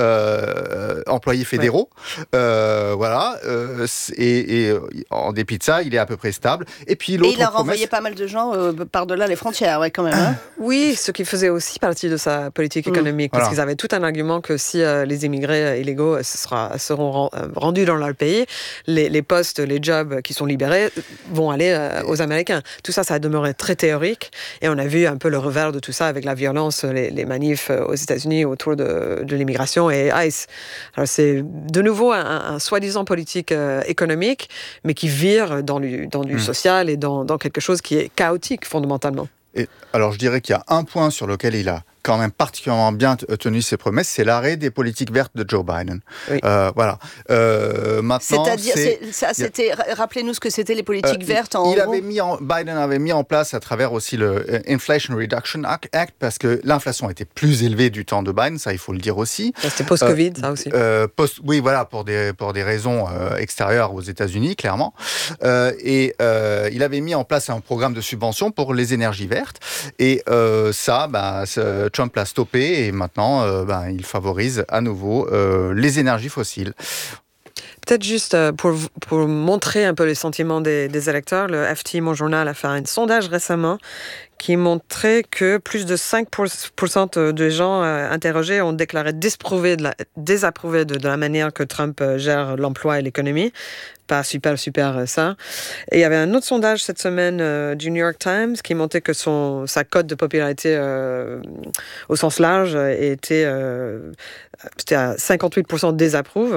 euh, employés fédéraux. Ouais. Euh, voilà. Euh, et, et en dépit de ça, il est à peu près stable. Et puis l'autre et il a promesse... renvoyé pas mal de gens euh, par-delà les frontières, ouais, quand même. Hein. Oui, ce qui faisait aussi partie de sa politique économique, mmh. parce voilà. qu'ils avaient tout un argument que si euh, les immigrés illégaux euh, sera, seront rendus dans leur pays, les, les postes, les jobs qui sont libérés vont aller euh, aux Américains. Tout ça, ça a demeurait très théorique et on a vu un peu le revers de tout ça avec la violence, les, les manifs aux États-Unis autour de, de l'immigration et ICE. Alors c'est de nouveau un, un soi-disant politique euh, économique, mais qui vire dans du, dans du mmh. social et dans, dans quelque chose qui est chaotique fondamentalement. Et alors je dirais qu'il y a un point sur lequel il a quand même particulièrement bien tenu ses promesses, c'est l'arrêt des politiques vertes de Joe Biden. Oui. Euh, voilà. Euh, maintenant, c'est-à-dire, c'est, c'est, ça, c'était, a... rappelez-nous ce que c'était les politiques euh, vertes. En il gros. avait mis en, Biden avait mis en place à travers aussi le Inflation Reduction Act, parce que l'inflation était plus élevée du temps de Biden, ça il faut le dire aussi. C'était post-Covid, euh, ça aussi. Euh, post, oui, voilà, pour des pour des raisons euh, extérieures aux États-Unis, clairement. Euh, et euh, il avait mis en place un programme de subvention pour les énergies vertes. Et euh, ça, bah, Trump l'a stoppé et maintenant, euh, ben, il favorise à nouveau euh, les énergies fossiles. Peut-être juste pour, pour montrer un peu les sentiments des, des électeurs, le F T, mon journal, a fait un sondage récemment qui montrait que plus de cinq pour cent des gens interrogés ont déclaré désapprouver de la, désapprouver de, de la manière que Trump gère l'emploi et l'économie. Pas super, super ça. Et il y avait un autre sondage cette semaine euh, du New York Times qui montrait que son, sa cote de popularité euh, au sens large était, euh, c'était à cinquante-huit pour cent désapprouve,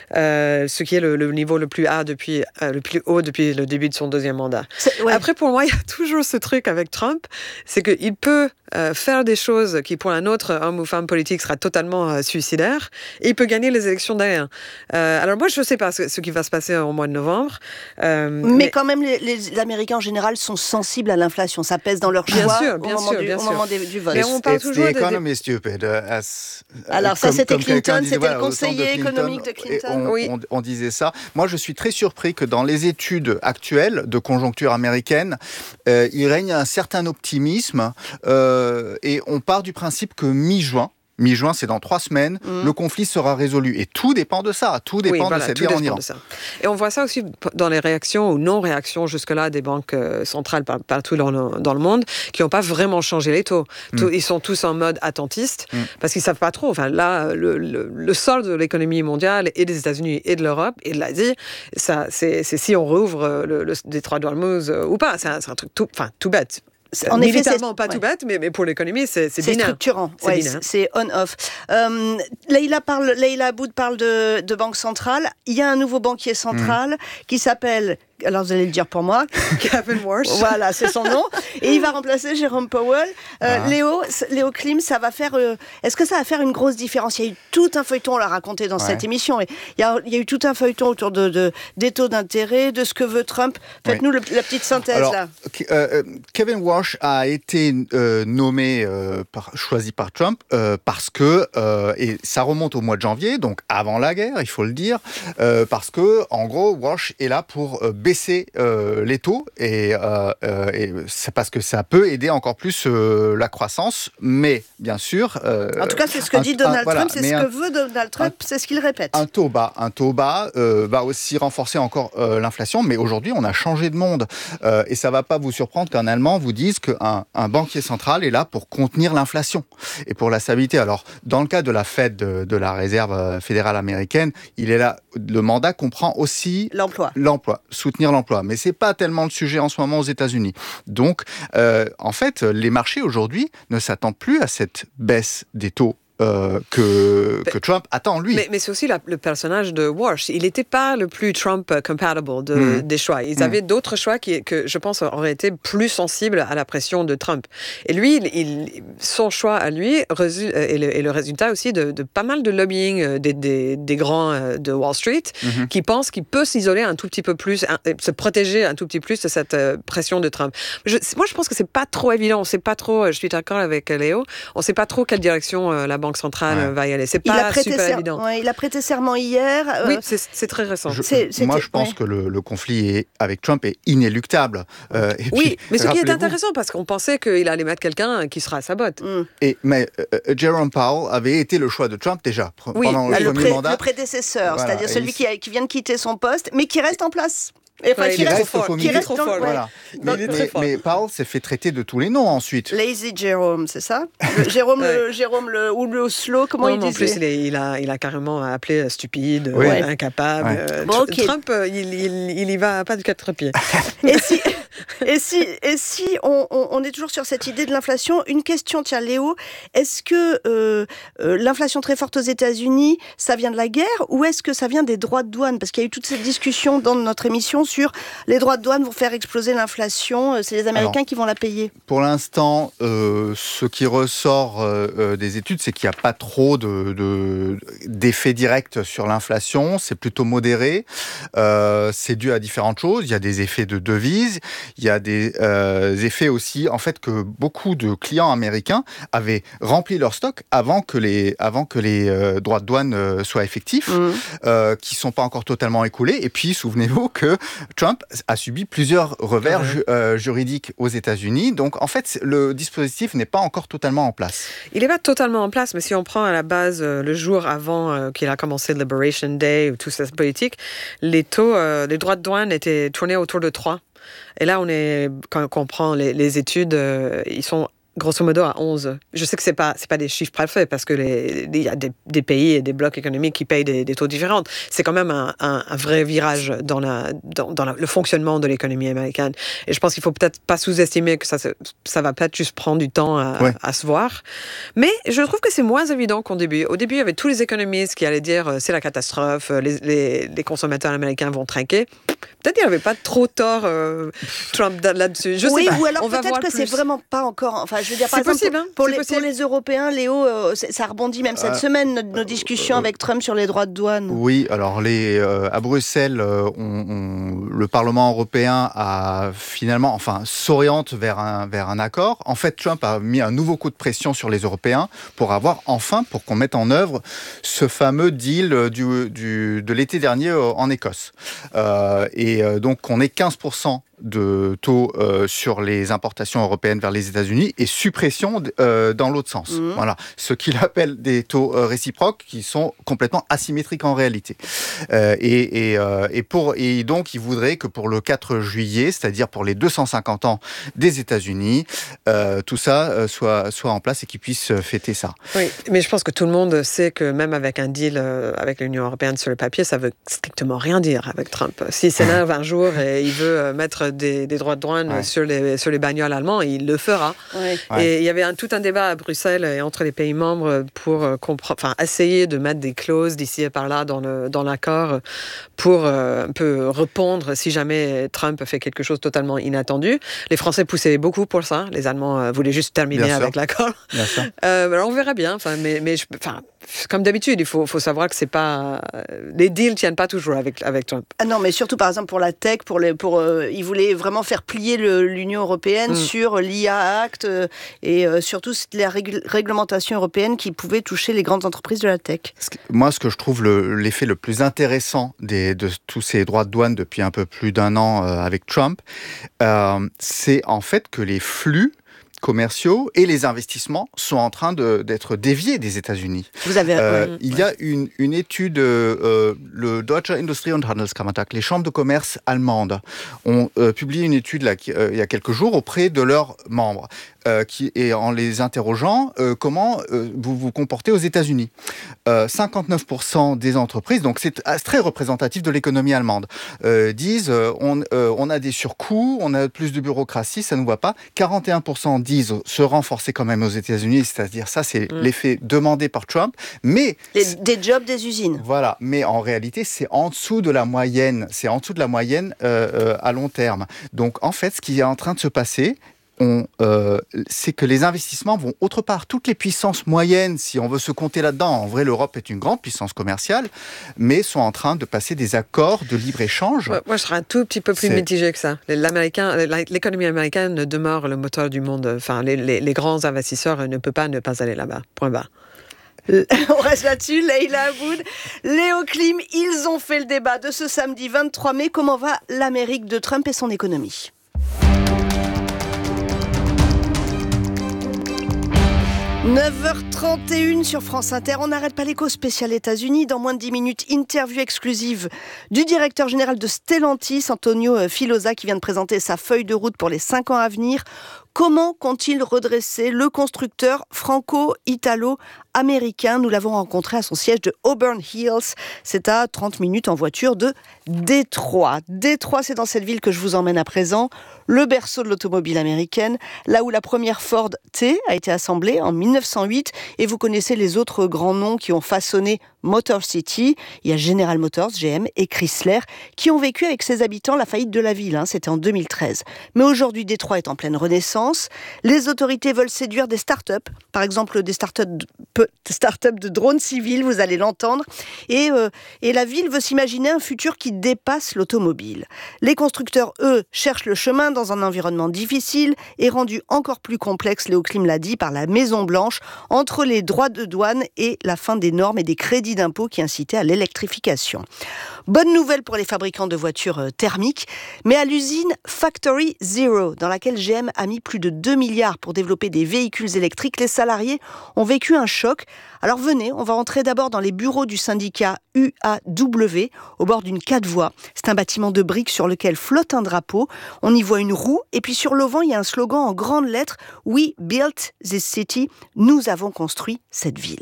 euh, ce qui est le, le niveau le plus, haut depuis, euh, le plus haut depuis le début de son deuxième mandat. Ouais. Après, pour moi, il y a toujours ce truc avec Trump, c'est qu'il peut euh, faire des choses qui, pour un autre homme ou femme politique, sera totalement euh, suicidaire, et il peut gagner les élections derrière. Euh, alors moi, je ne sais pas ce, ce qui va se passer en mois de novembre. Euh, mais, mais quand même, les, les Américains en général sont sensibles à l'inflation. Ça pèse dans leur choix bien sûr, bien au, moment sûr, du, bien au sûr. moment des, du vote. Mais on parle toujours the economy de... stupid. Uh, as, Alors ça, comme, c'était comme Clinton, c'était voilà, le conseiller Clinton, économique de Clinton. On, oui. on, on disait ça. Moi, je suis très surpris que dans les études actuelles de conjoncture américaine, euh, il règne un certain optimisme euh, et on part du principe que mi-juin, Mi-juin, c'est dans trois semaines, mmh. le conflit sera résolu. Et tout dépend de ça, tout dépend oui, voilà, de cette guerre en Iran. Et on voit ça aussi dans les réactions ou non-réactions jusque-là des banques centrales partout dans le, dans le monde qui n'ont pas vraiment changé les taux. Mmh. Tout, ils sont tous en mode attentiste mmh. parce qu'ils ne savent pas trop. Enfin, là, le, le, le sol de l'économie mondiale et des États-Unis et de l'Europe et de l'Asie, ça, c'est, c'est si on rouvre le, le détroit d'Ormuz ou pas. C'est un, c'est un truc tout, enfin, tout bête. En effet, c'est pas ouais. tout bête, mais, mais pour l'économie, c'est, c'est, c'est binaire. structurant. C'est, ouais, binaire. c'est on-off. Euh, Leïla parle, Leïla Aboud parle de, de banque centrale. Il y a un nouveau banquier central mmh. qui s'appelle, alors vous allez le dire pour moi, Kevin Warsh. Voilà, c'est son nom. Et il va remplacer Jérôme Powell. Euh, ah. Léo, Léo Klim, ça va faire. Euh, est-ce que ça va faire une grosse différence ? Il y a eu tout un feuilleton, on l'a raconté dans ouais. cette émission. Et il y a, il y a eu tout un feuilleton autour de, de des taux d'intérêt, de ce que veut Trump. Faites-nous oui. le, la petite synthèse alors, là. Euh, Kevin Warsh a été euh, nommé, euh, par, choisi par Trump euh, parce que euh, et ça remonte au mois de janvier, donc avant la guerre, il faut le dire, euh, parce que en gros, Warsh est là pour euh, baisser euh, les taux et, euh, euh, et c'est parce que ça peut aider encore plus euh, la croissance, mais bien sûr. Euh, en tout cas, c'est ce que un, dit Donald un, voilà, Trump, c'est ce un, que veut Donald Trump, un, c'est ce qu'il répète. Un taux bas, un taux bas euh, va aussi renforcer encore euh, l'inflation, mais aujourd'hui, on a changé de monde euh, et ça va pas vous surprendre qu'un Allemand vous dise qu'un un banquier central est là pour contenir l'inflation et pour la stabilité. Alors, dans le cas de la Fed, de, de la Réserve fédérale américaine, il est là. Le mandat comprend aussi l'emploi, l'emploi, soutenir l'emploi, mais c'est pas tellement le sujet en ce moment aux États-Unis. Donc, euh, en fait, les marchés aujourd'hui ne s'attendent plus à cette baisse des taux. Euh, que, que Trump attend, lui. Mais, mais c'est aussi la, le personnage de Walsh. Il n'était pas le plus Trump-compatible de, mmh. des choix. Ils mmh. avaient d'autres choix qui, que, je pense, auraient été plus sensibles à la pression de Trump. Et lui, il, il, son choix à lui resu, est, le, est le résultat aussi de, de pas mal de lobbying des, des, des grands de Wall Street mmh. qui pensent qu'il peut s'isoler un tout petit peu plus, un, se protéger un tout petit peu plus de cette pression de Trump. Je, moi, je pense que c'est pas trop évident. On sait pas trop, je suis d'accord avec Léo, on ne sait pas trop quelle direction euh, la Banque centrale ouais. va y aller. C'est pas super ser- évident. Ouais, il a prêté serment hier. Euh... Oui, c'est, c'est très récent. Je, c'est, moi, je pense ouais. que le, le conflit est, avec Trump est inéluctable. Euh, et oui, puis, mais ce qui est intéressant, parce qu'on pensait qu'il allait mettre quelqu'un qui sera à sa botte. Mm. Et, mais euh, Jerome Powell avait été le choix de Trump déjà oui, pendant le, le premier pré- mandat. Le prédécesseur, voilà, c'est-à-dire celui il... qui, a, qui vient de quitter son poste, mais qui reste en place. Et enfin, ouais, qui, il reste, reste fort, qui reste trop fort. Voilà. Mais, mais, mais, mais Powell s'est fait traiter de tous les noms ensuite. Lazy Jerome, c'est ça le, Jérôme, ouais. le, Jérôme le, ou le slow, comment non, il disait? En plus, il, est, il, a, il a carrément appelé stupide, oui. ouais, incapable. Ouais. Euh, bon, okay. Trump, il, il, il y va pas de quatre pieds. Et si, et si, et si on, on, on est toujours sur cette idée de l'inflation, une question, tiens Léo, est-ce que euh, euh, l'inflation très forte aux États-Unis, ça vient de la guerre ou est-ce que ça vient des droits de douane? Parce qu'il y a eu toute cette discussion dans notre émission sur les droits de douane vont faire exploser l'inflation, c'est les Américains Alors, qui vont la payer. Pour l'instant, euh, ce qui ressort euh, des études, c'est qu'il n'y a pas trop de, de, d'effets directs sur l'inflation, c'est plutôt modéré. Euh, c'est dû à différentes choses. Il y a des effets de devise, il y a des euh, effets aussi, en fait, que beaucoup de clients américains avaient rempli leur stock avant que les, avant que les euh, droits de douane euh, soient effectifs, mmh. euh, qui ne sont pas encore totalement écoulés. Et puis, souvenez-vous que Trump a subi plusieurs revers ju- euh, juridiques aux États-Unis. Donc, en fait, le dispositif n'est pas encore totalement en place. Il n'est pas totalement en place, mais si on prend à la base euh, le jour avant euh, qu'il a commencé Liberation Day ou toute cette politique, les taux, euh, les droits de douane étaient tournés autour de trois. Et là, on est, quand on prend les, les études, euh, ils sont grosso modo à onze. Je sais que ce n'est pas, c'est pas des chiffres parfaits parce qu'il y a des, des pays et des blocs économiques qui payent des, des taux différents. C'est quand même un, un, un vrai virage dans, la, dans, dans la, le fonctionnement de l'économie américaine. Et je pense qu'il ne faut peut-être pas sous-estimer que ça, ça va peut-être juste prendre du temps à, ouais. à se voir. Mais je trouve que c'est moins évident qu'au début. Au début, il y avait tous les économistes qui allaient dire c'est la catastrophe, les, les, les consommateurs américains vont trinquer. Peut-être qu'il n'y avait pas trop tort euh, Trump là-dessus. Je oui, sais pas. Ou alors On peut-être que plus. c'est vraiment pas encore... Enfin, je veux dire, par c'est exemple, possible, hein, pour, c'est les, possible. pour les Européens, Léo, euh, ça rebondit même cette euh, semaine, nos, nos discussions euh, avec Trump sur les droits de douane. Oui, alors les, euh, à Bruxelles, euh, on, on, le Parlement européen a finalement, enfin, s'oriente vers un, vers un accord. En fait, Trump a mis un nouveau coup de pression sur les Européens pour avoir enfin, pour qu'on mette en œuvre ce fameux deal du, du, de l'été dernier en Écosse. Euh, et donc, on est quinze pour cent de taux euh, sur les importations européennes vers les États-Unis et suppression euh, dans l'autre sens. Mmh. Voilà, ce qu'il appelle des taux euh, réciproques qui sont complètement asymétriques en réalité. Euh, et, et, euh, et, pour, et donc, il voudrait que pour le quatre juillet, c'est-à-dire pour les deux cent cinquante ans des États-Unis, euh, tout ça euh, soit, soit en place et qu'ils puissent fêter ça. Oui, mais je pense que tout le monde sait que même avec un deal euh, avec l'Union européenne sur le papier, ça veut strictement rien dire avec Trump. S'il s'énerve un jour et il veut euh, mettre Des, des droits de douane ouais. sur, les, sur les bagnoles allemands, il le fera. Ouais. Et ouais. il y avait un, tout un débat à Bruxelles et entre les pays membres pour euh, compre- enfin, essayer de mettre des clauses d'ici et par là dans, le, dans l'accord pour euh, un peu répondre si jamais Trump fait quelque chose de totalement inattendu. Les Français poussaient beaucoup pour ça. Les Allemands euh, voulaient juste terminer bien avec sûr. l'accord. Bien sûr. Euh, alors on verra bien. Enfin, mais, mais je, enfin, comme d'habitude, il faut, faut savoir que c'est pas... Les deals ne tiennent pas toujours avec, avec Trump. Ah non, mais surtout, par exemple, pour la tech, pour les, pour, euh, ils voulaient voulait vraiment faire plier le, l'Union européenne mmh. sur l'I A Act euh, et euh, surtout la rég- réglementation européenne qui pouvait toucher les grandes entreprises de la tech. Moi, ce que je trouve le, l'effet le plus intéressant des, de tous ces droits de douane depuis un peu plus d'un an euh, avec Trump, euh, c'est en fait que les flux commerciaux et les investissements sont en train de, d'être déviés des États-Unis. Vous avez, euh, ouais, il ouais. y a une, une étude, euh, le Deutsche Industrie- und Handelskammertag, les chambres de commerce allemandes, ont euh, publié une étude là, qui, euh, il y a quelques jours auprès de leurs membres. Euh, qui, et en les interrogeant, euh, comment euh, vous vous comportez aux États-Unis. Euh, cinquante-neuf pour cent des entreprises, donc c'est très représentatif de l'économie allemande, euh, disent euh, on, euh, on a des surcoûts, on a plus de bureaucratie, ça ne nous va pas. quarante et un pour cent disent se renforcer quand même aux États-Unis, c'est-à-dire ça, c'est mmh. l'effet demandé par Trump. Mais Les, des jobs des usines. Voilà, mais en réalité, c'est en dessous de la moyenne, c'est en dessous de la moyenne euh, euh, à long terme. Donc en fait, ce qui est en train de se passer, On, euh, c'est que les investissements vont autre part. Toutes les puissances moyennes, si on veut se compter là-dedans, en vrai, l'Europe est une grande puissance commerciale, mais sont en train de passer des accords de libre-échange. Ouais, moi, je serais un tout petit peu plus c'est... mitigé que ça. L'Américain, l'économie américaine demeure le moteur du monde. Enfin, les, les, les grands investisseurs ne peuvent pas ne pas aller là-bas. Point barre. On reste là-dessus, Leïla Aboud, Léo Klim, ils ont fait le débat de ce samedi vingt-trois mai. Comment va l'Amérique de Trump et son économie ? neuf heures trente et une sur France Inter, on n'arrête pas l'écho spécial États-Unis. Dans moins de dix minutes, interview exclusive du directeur général de Stellantis, Antonio Filosa, qui vient de présenter sa feuille de route pour les cinq ans à venir. Comment compte-t-il redresser le constructeur franco-italo-américain ? Nous l'avons rencontré à son siège de Auburn Hills. C'est à trente minutes en voiture de Détroit. Détroit, c'est dans cette ville que je vous emmène à présent. Le berceau de l'automobile américaine, là où la première Ford T a été assemblée en mille neuf cent huit. Et vous connaissez les autres grands noms qui ont façonné Motor City. Il y a General Motors, G M et Chrysler qui ont vécu avec ses habitants la faillite de la ville. Hein, c'était en deux mille treize. Mais aujourd'hui, Détroit est en pleine renaissance. Les autorités veulent séduire des start-up, par exemple des start-up de, start-up de drones civils, vous allez l'entendre. Et, euh, et la ville veut s'imaginer un futur qui dépasse l'automobile. Les constructeurs, eux, cherchent le chemin dans un environnement difficile et rendu encore plus complexe, Léo Klim l'a dit, par la Maison-Blanche, entre les droits de douane et la fin des normes et des crédits d'impôt qui incitaient à l'électrification. Bonne nouvelle pour les fabricants de voitures thermiques, mais à l'usine Factory Zero, dans laquelle G M a mis plus de deux milliards pour développer des véhicules électriques, les salariés ont vécu un choc. Alors venez, on va entrer d'abord dans les bureaux du syndicat U A W, au bord d'une quatre voies. C'est un bâtiment de briques sur lequel flotte un drapeau. On y voit une roue, et puis sur l'auvent, il y a un slogan en grandes lettres « We built this city », nous avons construit cette ville.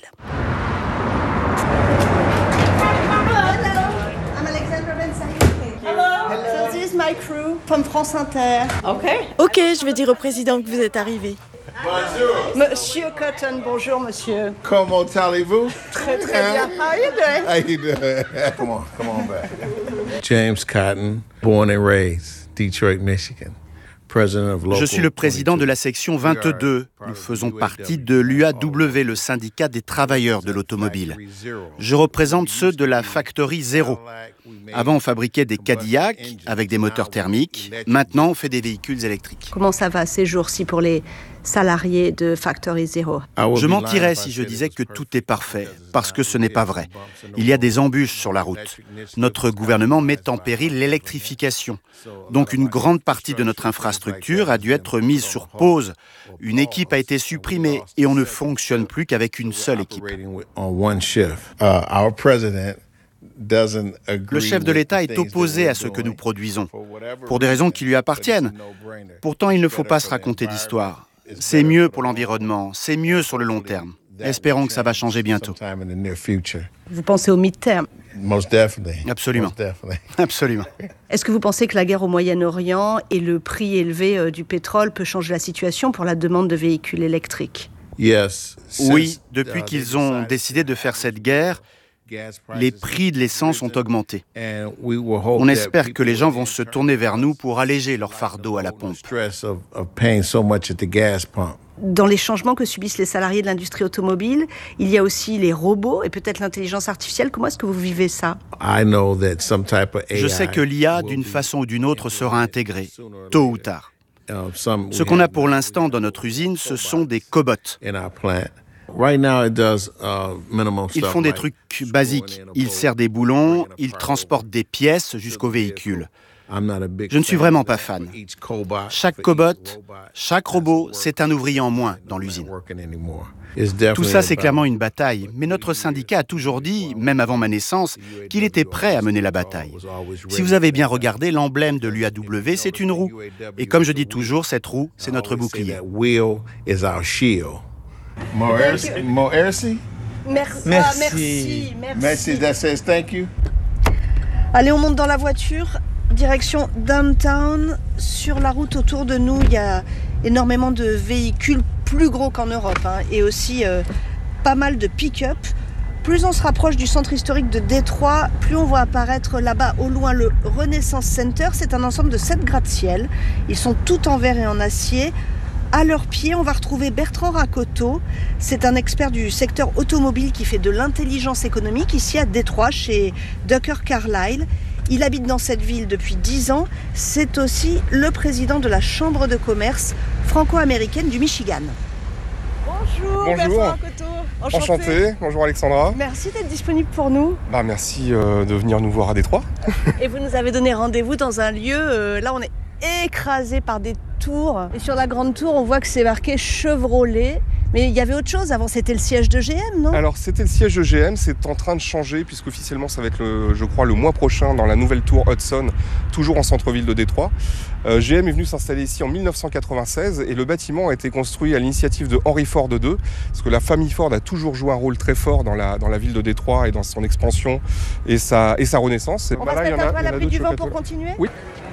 My crew from France Inter. Ok. Ok, je vais dire au président que vous êtes arrivé. Bonjour. Monsieur Cotton, bonjour monsieur. Comment allez-vous? Très très bien. How are you doing? How you doing? Come on, come on back. James Cotton, born and raised, Detroit, Michigan. Je suis le président de la section vingt-deux. Nous faisons partie de l'U A W, le syndicat des travailleurs de l'automobile. Je représente ceux de la Factory Zero. Avant, on fabriquait des Cadillacs avec des moteurs thermiques. Maintenant, on fait des véhicules électriques. Comment ça va ces jours-ci pour les salariés de Factory Zero? Je mentirais si je disais que tout est parfait, parce que ce n'est pas vrai. Il y a des embûches sur la route. Notre gouvernement met en péril l'électrification. Donc une grande partie de notre infrastructure a dû être mise sur pause. Une équipe a été supprimée et on ne fonctionne plus qu'avec une seule équipe. Le chef de l'État est opposé à ce que nous produisons, pour des raisons qui lui appartiennent. Pourtant, il ne faut pas se raconter d'histoire. C'est mieux pour l'environnement, c'est mieux sur le long terme. Espérons que ça va changer bientôt. Vous pensez au mid-terme? Absolument. Absolument. Est-ce que vous pensez que la guerre au Moyen-Orient et le prix élevé du pétrole peut changer la situation pour la demande de véhicules électriques? Oui, depuis qu'ils ont décidé de faire cette guerre, Les prix de l'essence ont augmenté. On espère que les gens vont se tourner vers nous pour alléger leur fardeau à la pompe. Dans les changements que subissent les salariés de l'industrie automobile, il y a aussi les robots et peut-être l'intelligence artificielle. Comment est-ce que vous vivez ça ? Je sais que l'I A, d'une façon ou d'une autre, sera intégrée, tôt ou tard. Ce qu'on a pour l'instant dans notre usine, ce sont des cobots. Ils font des trucs basiques. Ils serrent des boulons, ils transportent des pièces jusqu'au véhicule. Je ne suis vraiment pas fan. Chaque cobot, chaque robot, c'est un ouvrier en moins dans l'usine. Tout ça, c'est clairement une bataille. Mais notre syndicat a toujours dit, même avant ma naissance, qu'il était prêt à mener la bataille. Si vous avez bien regardé, l'emblème de l'U A W, c'est une roue. Et comme je dis toujours, cette roue, c'est notre bouclier. Merci. Merci. Merci. Ah, merci. Merci. That says thank you. Allez, on monte dans la voiture. Direction downtown. Sur la route autour de nous, il y a énormément de véhicules plus gros qu'en Europe hein, et aussi euh, pas mal de pick-up. Plus on se rapproche du centre historique de Détroit, plus on voit apparaître là-bas au loin le Renaissance Center. C'est un ensemble de sept gratte-ciel. Ils sont tout en verre et en acier. À leurs pieds, on va retrouver Bertrand Rakoto. C'est un expert du secteur automobile qui fait de l'intelligence économique ici à Détroit, chez Ducker Carlyle. Il habite dans cette ville depuis dix ans. C'est aussi le président de la Chambre de commerce franco-américaine du Michigan. Bonjour, Bonjour. Bertrand Rakoto. Enchanté. Enchanté. Bonjour Alexandra. Merci d'être disponible pour nous. Bah, merci euh, de venir nous voir à Détroit. Et vous nous avez donné rendez-vous dans un lieu, euh, là on est écrasé par des tours. Et sur la grande tour, on voit que c'est marqué Chevrolet. Mais il y avait autre chose avant, c'était le siège de G M, non ? Alors c'était le siège de G M, c'est en train de changer puisqu'officiellement ça va être, le, je crois, le mois prochain dans la nouvelle tour Hudson, toujours en centre-ville de Détroit. Euh, G M est venu s'installer ici en mille neuf cent quatre-vingt-seize et le bâtiment a été construit à l'initiative de Henry Ford deux, parce que la famille Ford a toujours joué un rôle très fort dans la, dans la ville de Détroit et dans son expansion et sa, et sa renaissance. On bah va là, se mettre un peu à l'abri du vent pour continuer ? Oui.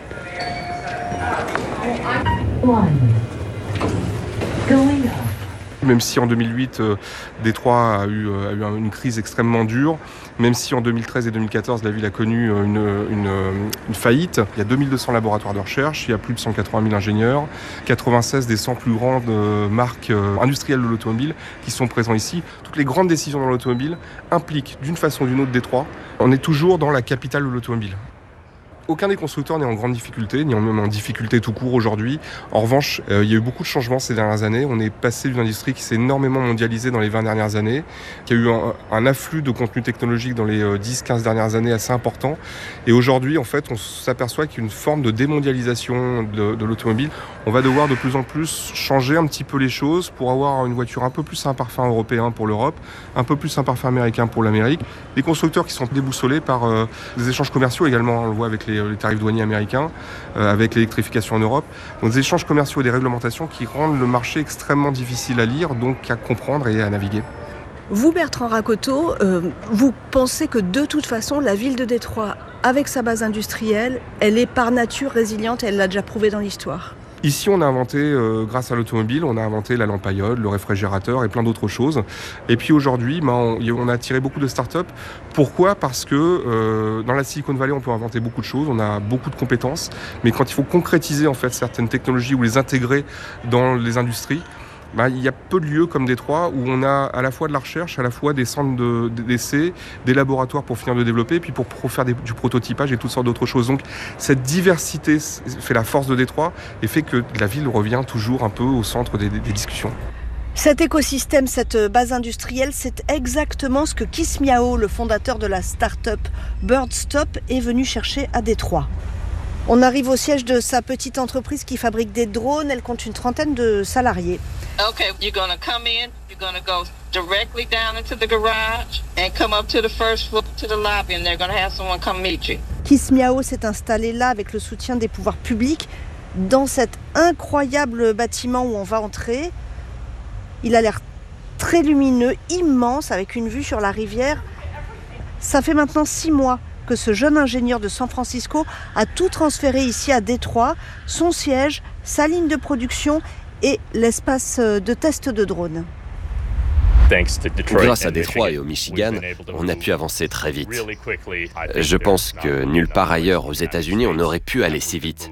Même si en deux mille huit, euh, Détroit a eu, euh, a eu une crise extrêmement dure, même si en deux mille treize et deux mille quatorze, la ville a connu une, une, une faillite. Il y a deux mille deux cents laboratoires de recherche, il y a plus de cent quatre-vingt mille ingénieurs, quatre-vingt-seize des cent plus grandes euh, marques euh, industrielles de l'automobile qui sont présents ici. Toutes les grandes décisions dans l'automobile impliquent d'une façon ou d'une autre Détroit. On est toujours dans la capitale de l'automobile. Aucun des constructeurs n'est en grande difficulté, ni même en difficulté tout court aujourd'hui. En revanche, euh, il y a eu beaucoup de changements ces dernières années. On est passé d'une industrie qui s'est énormément mondialisée dans les vingt dernières années, qui a eu un, un afflux de contenu technologique dans les dix quinze dernières années assez important. Et aujourd'hui, en fait, on s'aperçoit qu'il y a une forme de démondialisation de, de l'automobile. On va devoir de plus en plus changer un petit peu les choses pour avoir une voiture un peu plus un parfum européen pour l'Europe, un peu plus un parfum américain pour l'Amérique. Les constructeurs qui sont déboussolés par euh, des échanges commerciaux également, on le voit avec les les tarifs douaniers américains, euh, avec l'électrification en Europe. Donc des échanges commerciaux et des réglementations qui rendent le marché extrêmement difficile à lire, donc à comprendre et à naviguer. Vous, Bertrand Rakoto, euh, vous pensez que de toute façon, la ville de Détroit, avec sa base industrielle, elle est par nature résiliente et elle l'a déjà prouvé dans l'histoire ? Ici, on a inventé, euh, grâce à l'automobile, on a inventé la lampe à iode, le réfrigérateur et plein d'autres choses. Et puis aujourd'hui, ben, on, on a attiré beaucoup de startups. Pourquoi ? Parce que euh, dans la Silicon Valley, on peut inventer beaucoup de choses, on a beaucoup de compétences. Mais quand il faut concrétiser en fait certaines technologies ou les intégrer dans les industries, bah, il y a peu de lieux comme Détroit où on a à la fois de la recherche, à la fois des centres de, d'essais, des laboratoires pour finir de développer, puis pour, pour faire des, du prototypage et toutes sortes d'autres choses. Donc cette diversité fait la force de Détroit et fait que la ville revient toujours un peu au centre des, des, des discussions. Cet écosystème, cette base industrielle, c'est exactement ce que Keith Miao, le fondateur de la start-up Birdstop, est venu chercher à Détroit. On arrive au siège de sa petite entreprise qui fabrique des drones. Elle compte une trentaine de salariés. Okay, you're gonna come in, you're gonna go directly down into the garage and come up to the first floor to the lobby and they're gonna have someone come meet you. Keith Miao s'est installé là avec le soutien des pouvoirs publics dans cet incroyable bâtiment où on va entrer. Il a l'air très lumineux, immense, avec une vue sur la rivière. Ça fait maintenant six mois que ce jeune ingénieur de San Francisco a tout transféré ici à Détroit, son siège, sa ligne de production et l'espace de test de drone. Grâce à Détroit et au Michigan, on a pu avancer très vite. Je pense que nulle part ailleurs aux États-Unis, on aurait pu aller si vite.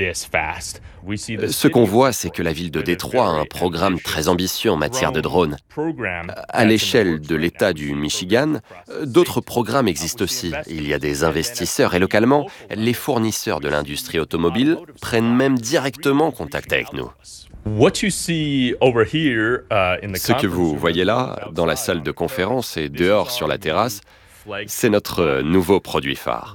Ce qu'on voit, c'est que la ville de Détroit a un programme très ambitieux en matière de drones. À l'échelle de l'État du Michigan, d'autres programmes existent aussi. Il y a des investisseurs et localement, les fournisseurs de l'industrie automobile prennent même directement contact avec nous. Ce que vous voyez là, dans la salle de conférence et dehors sur la terrasse, c'est notre nouveau produit phare.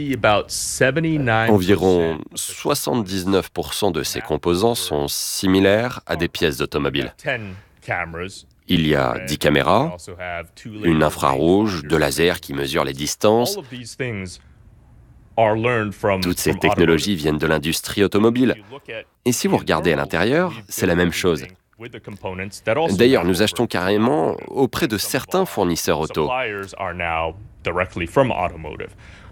Environ soixante-dix-neuf pour cent de ces composants sont similaires à des pièces automobiles. Il y a dix caméras, une infrarouge, deux lasers qui mesurent les distances. Toutes ces technologies viennent de l'industrie automobile. Et si vous regardez à l'intérieur, c'est la même chose. D'ailleurs, nous achetons carrément auprès de certains fournisseurs auto.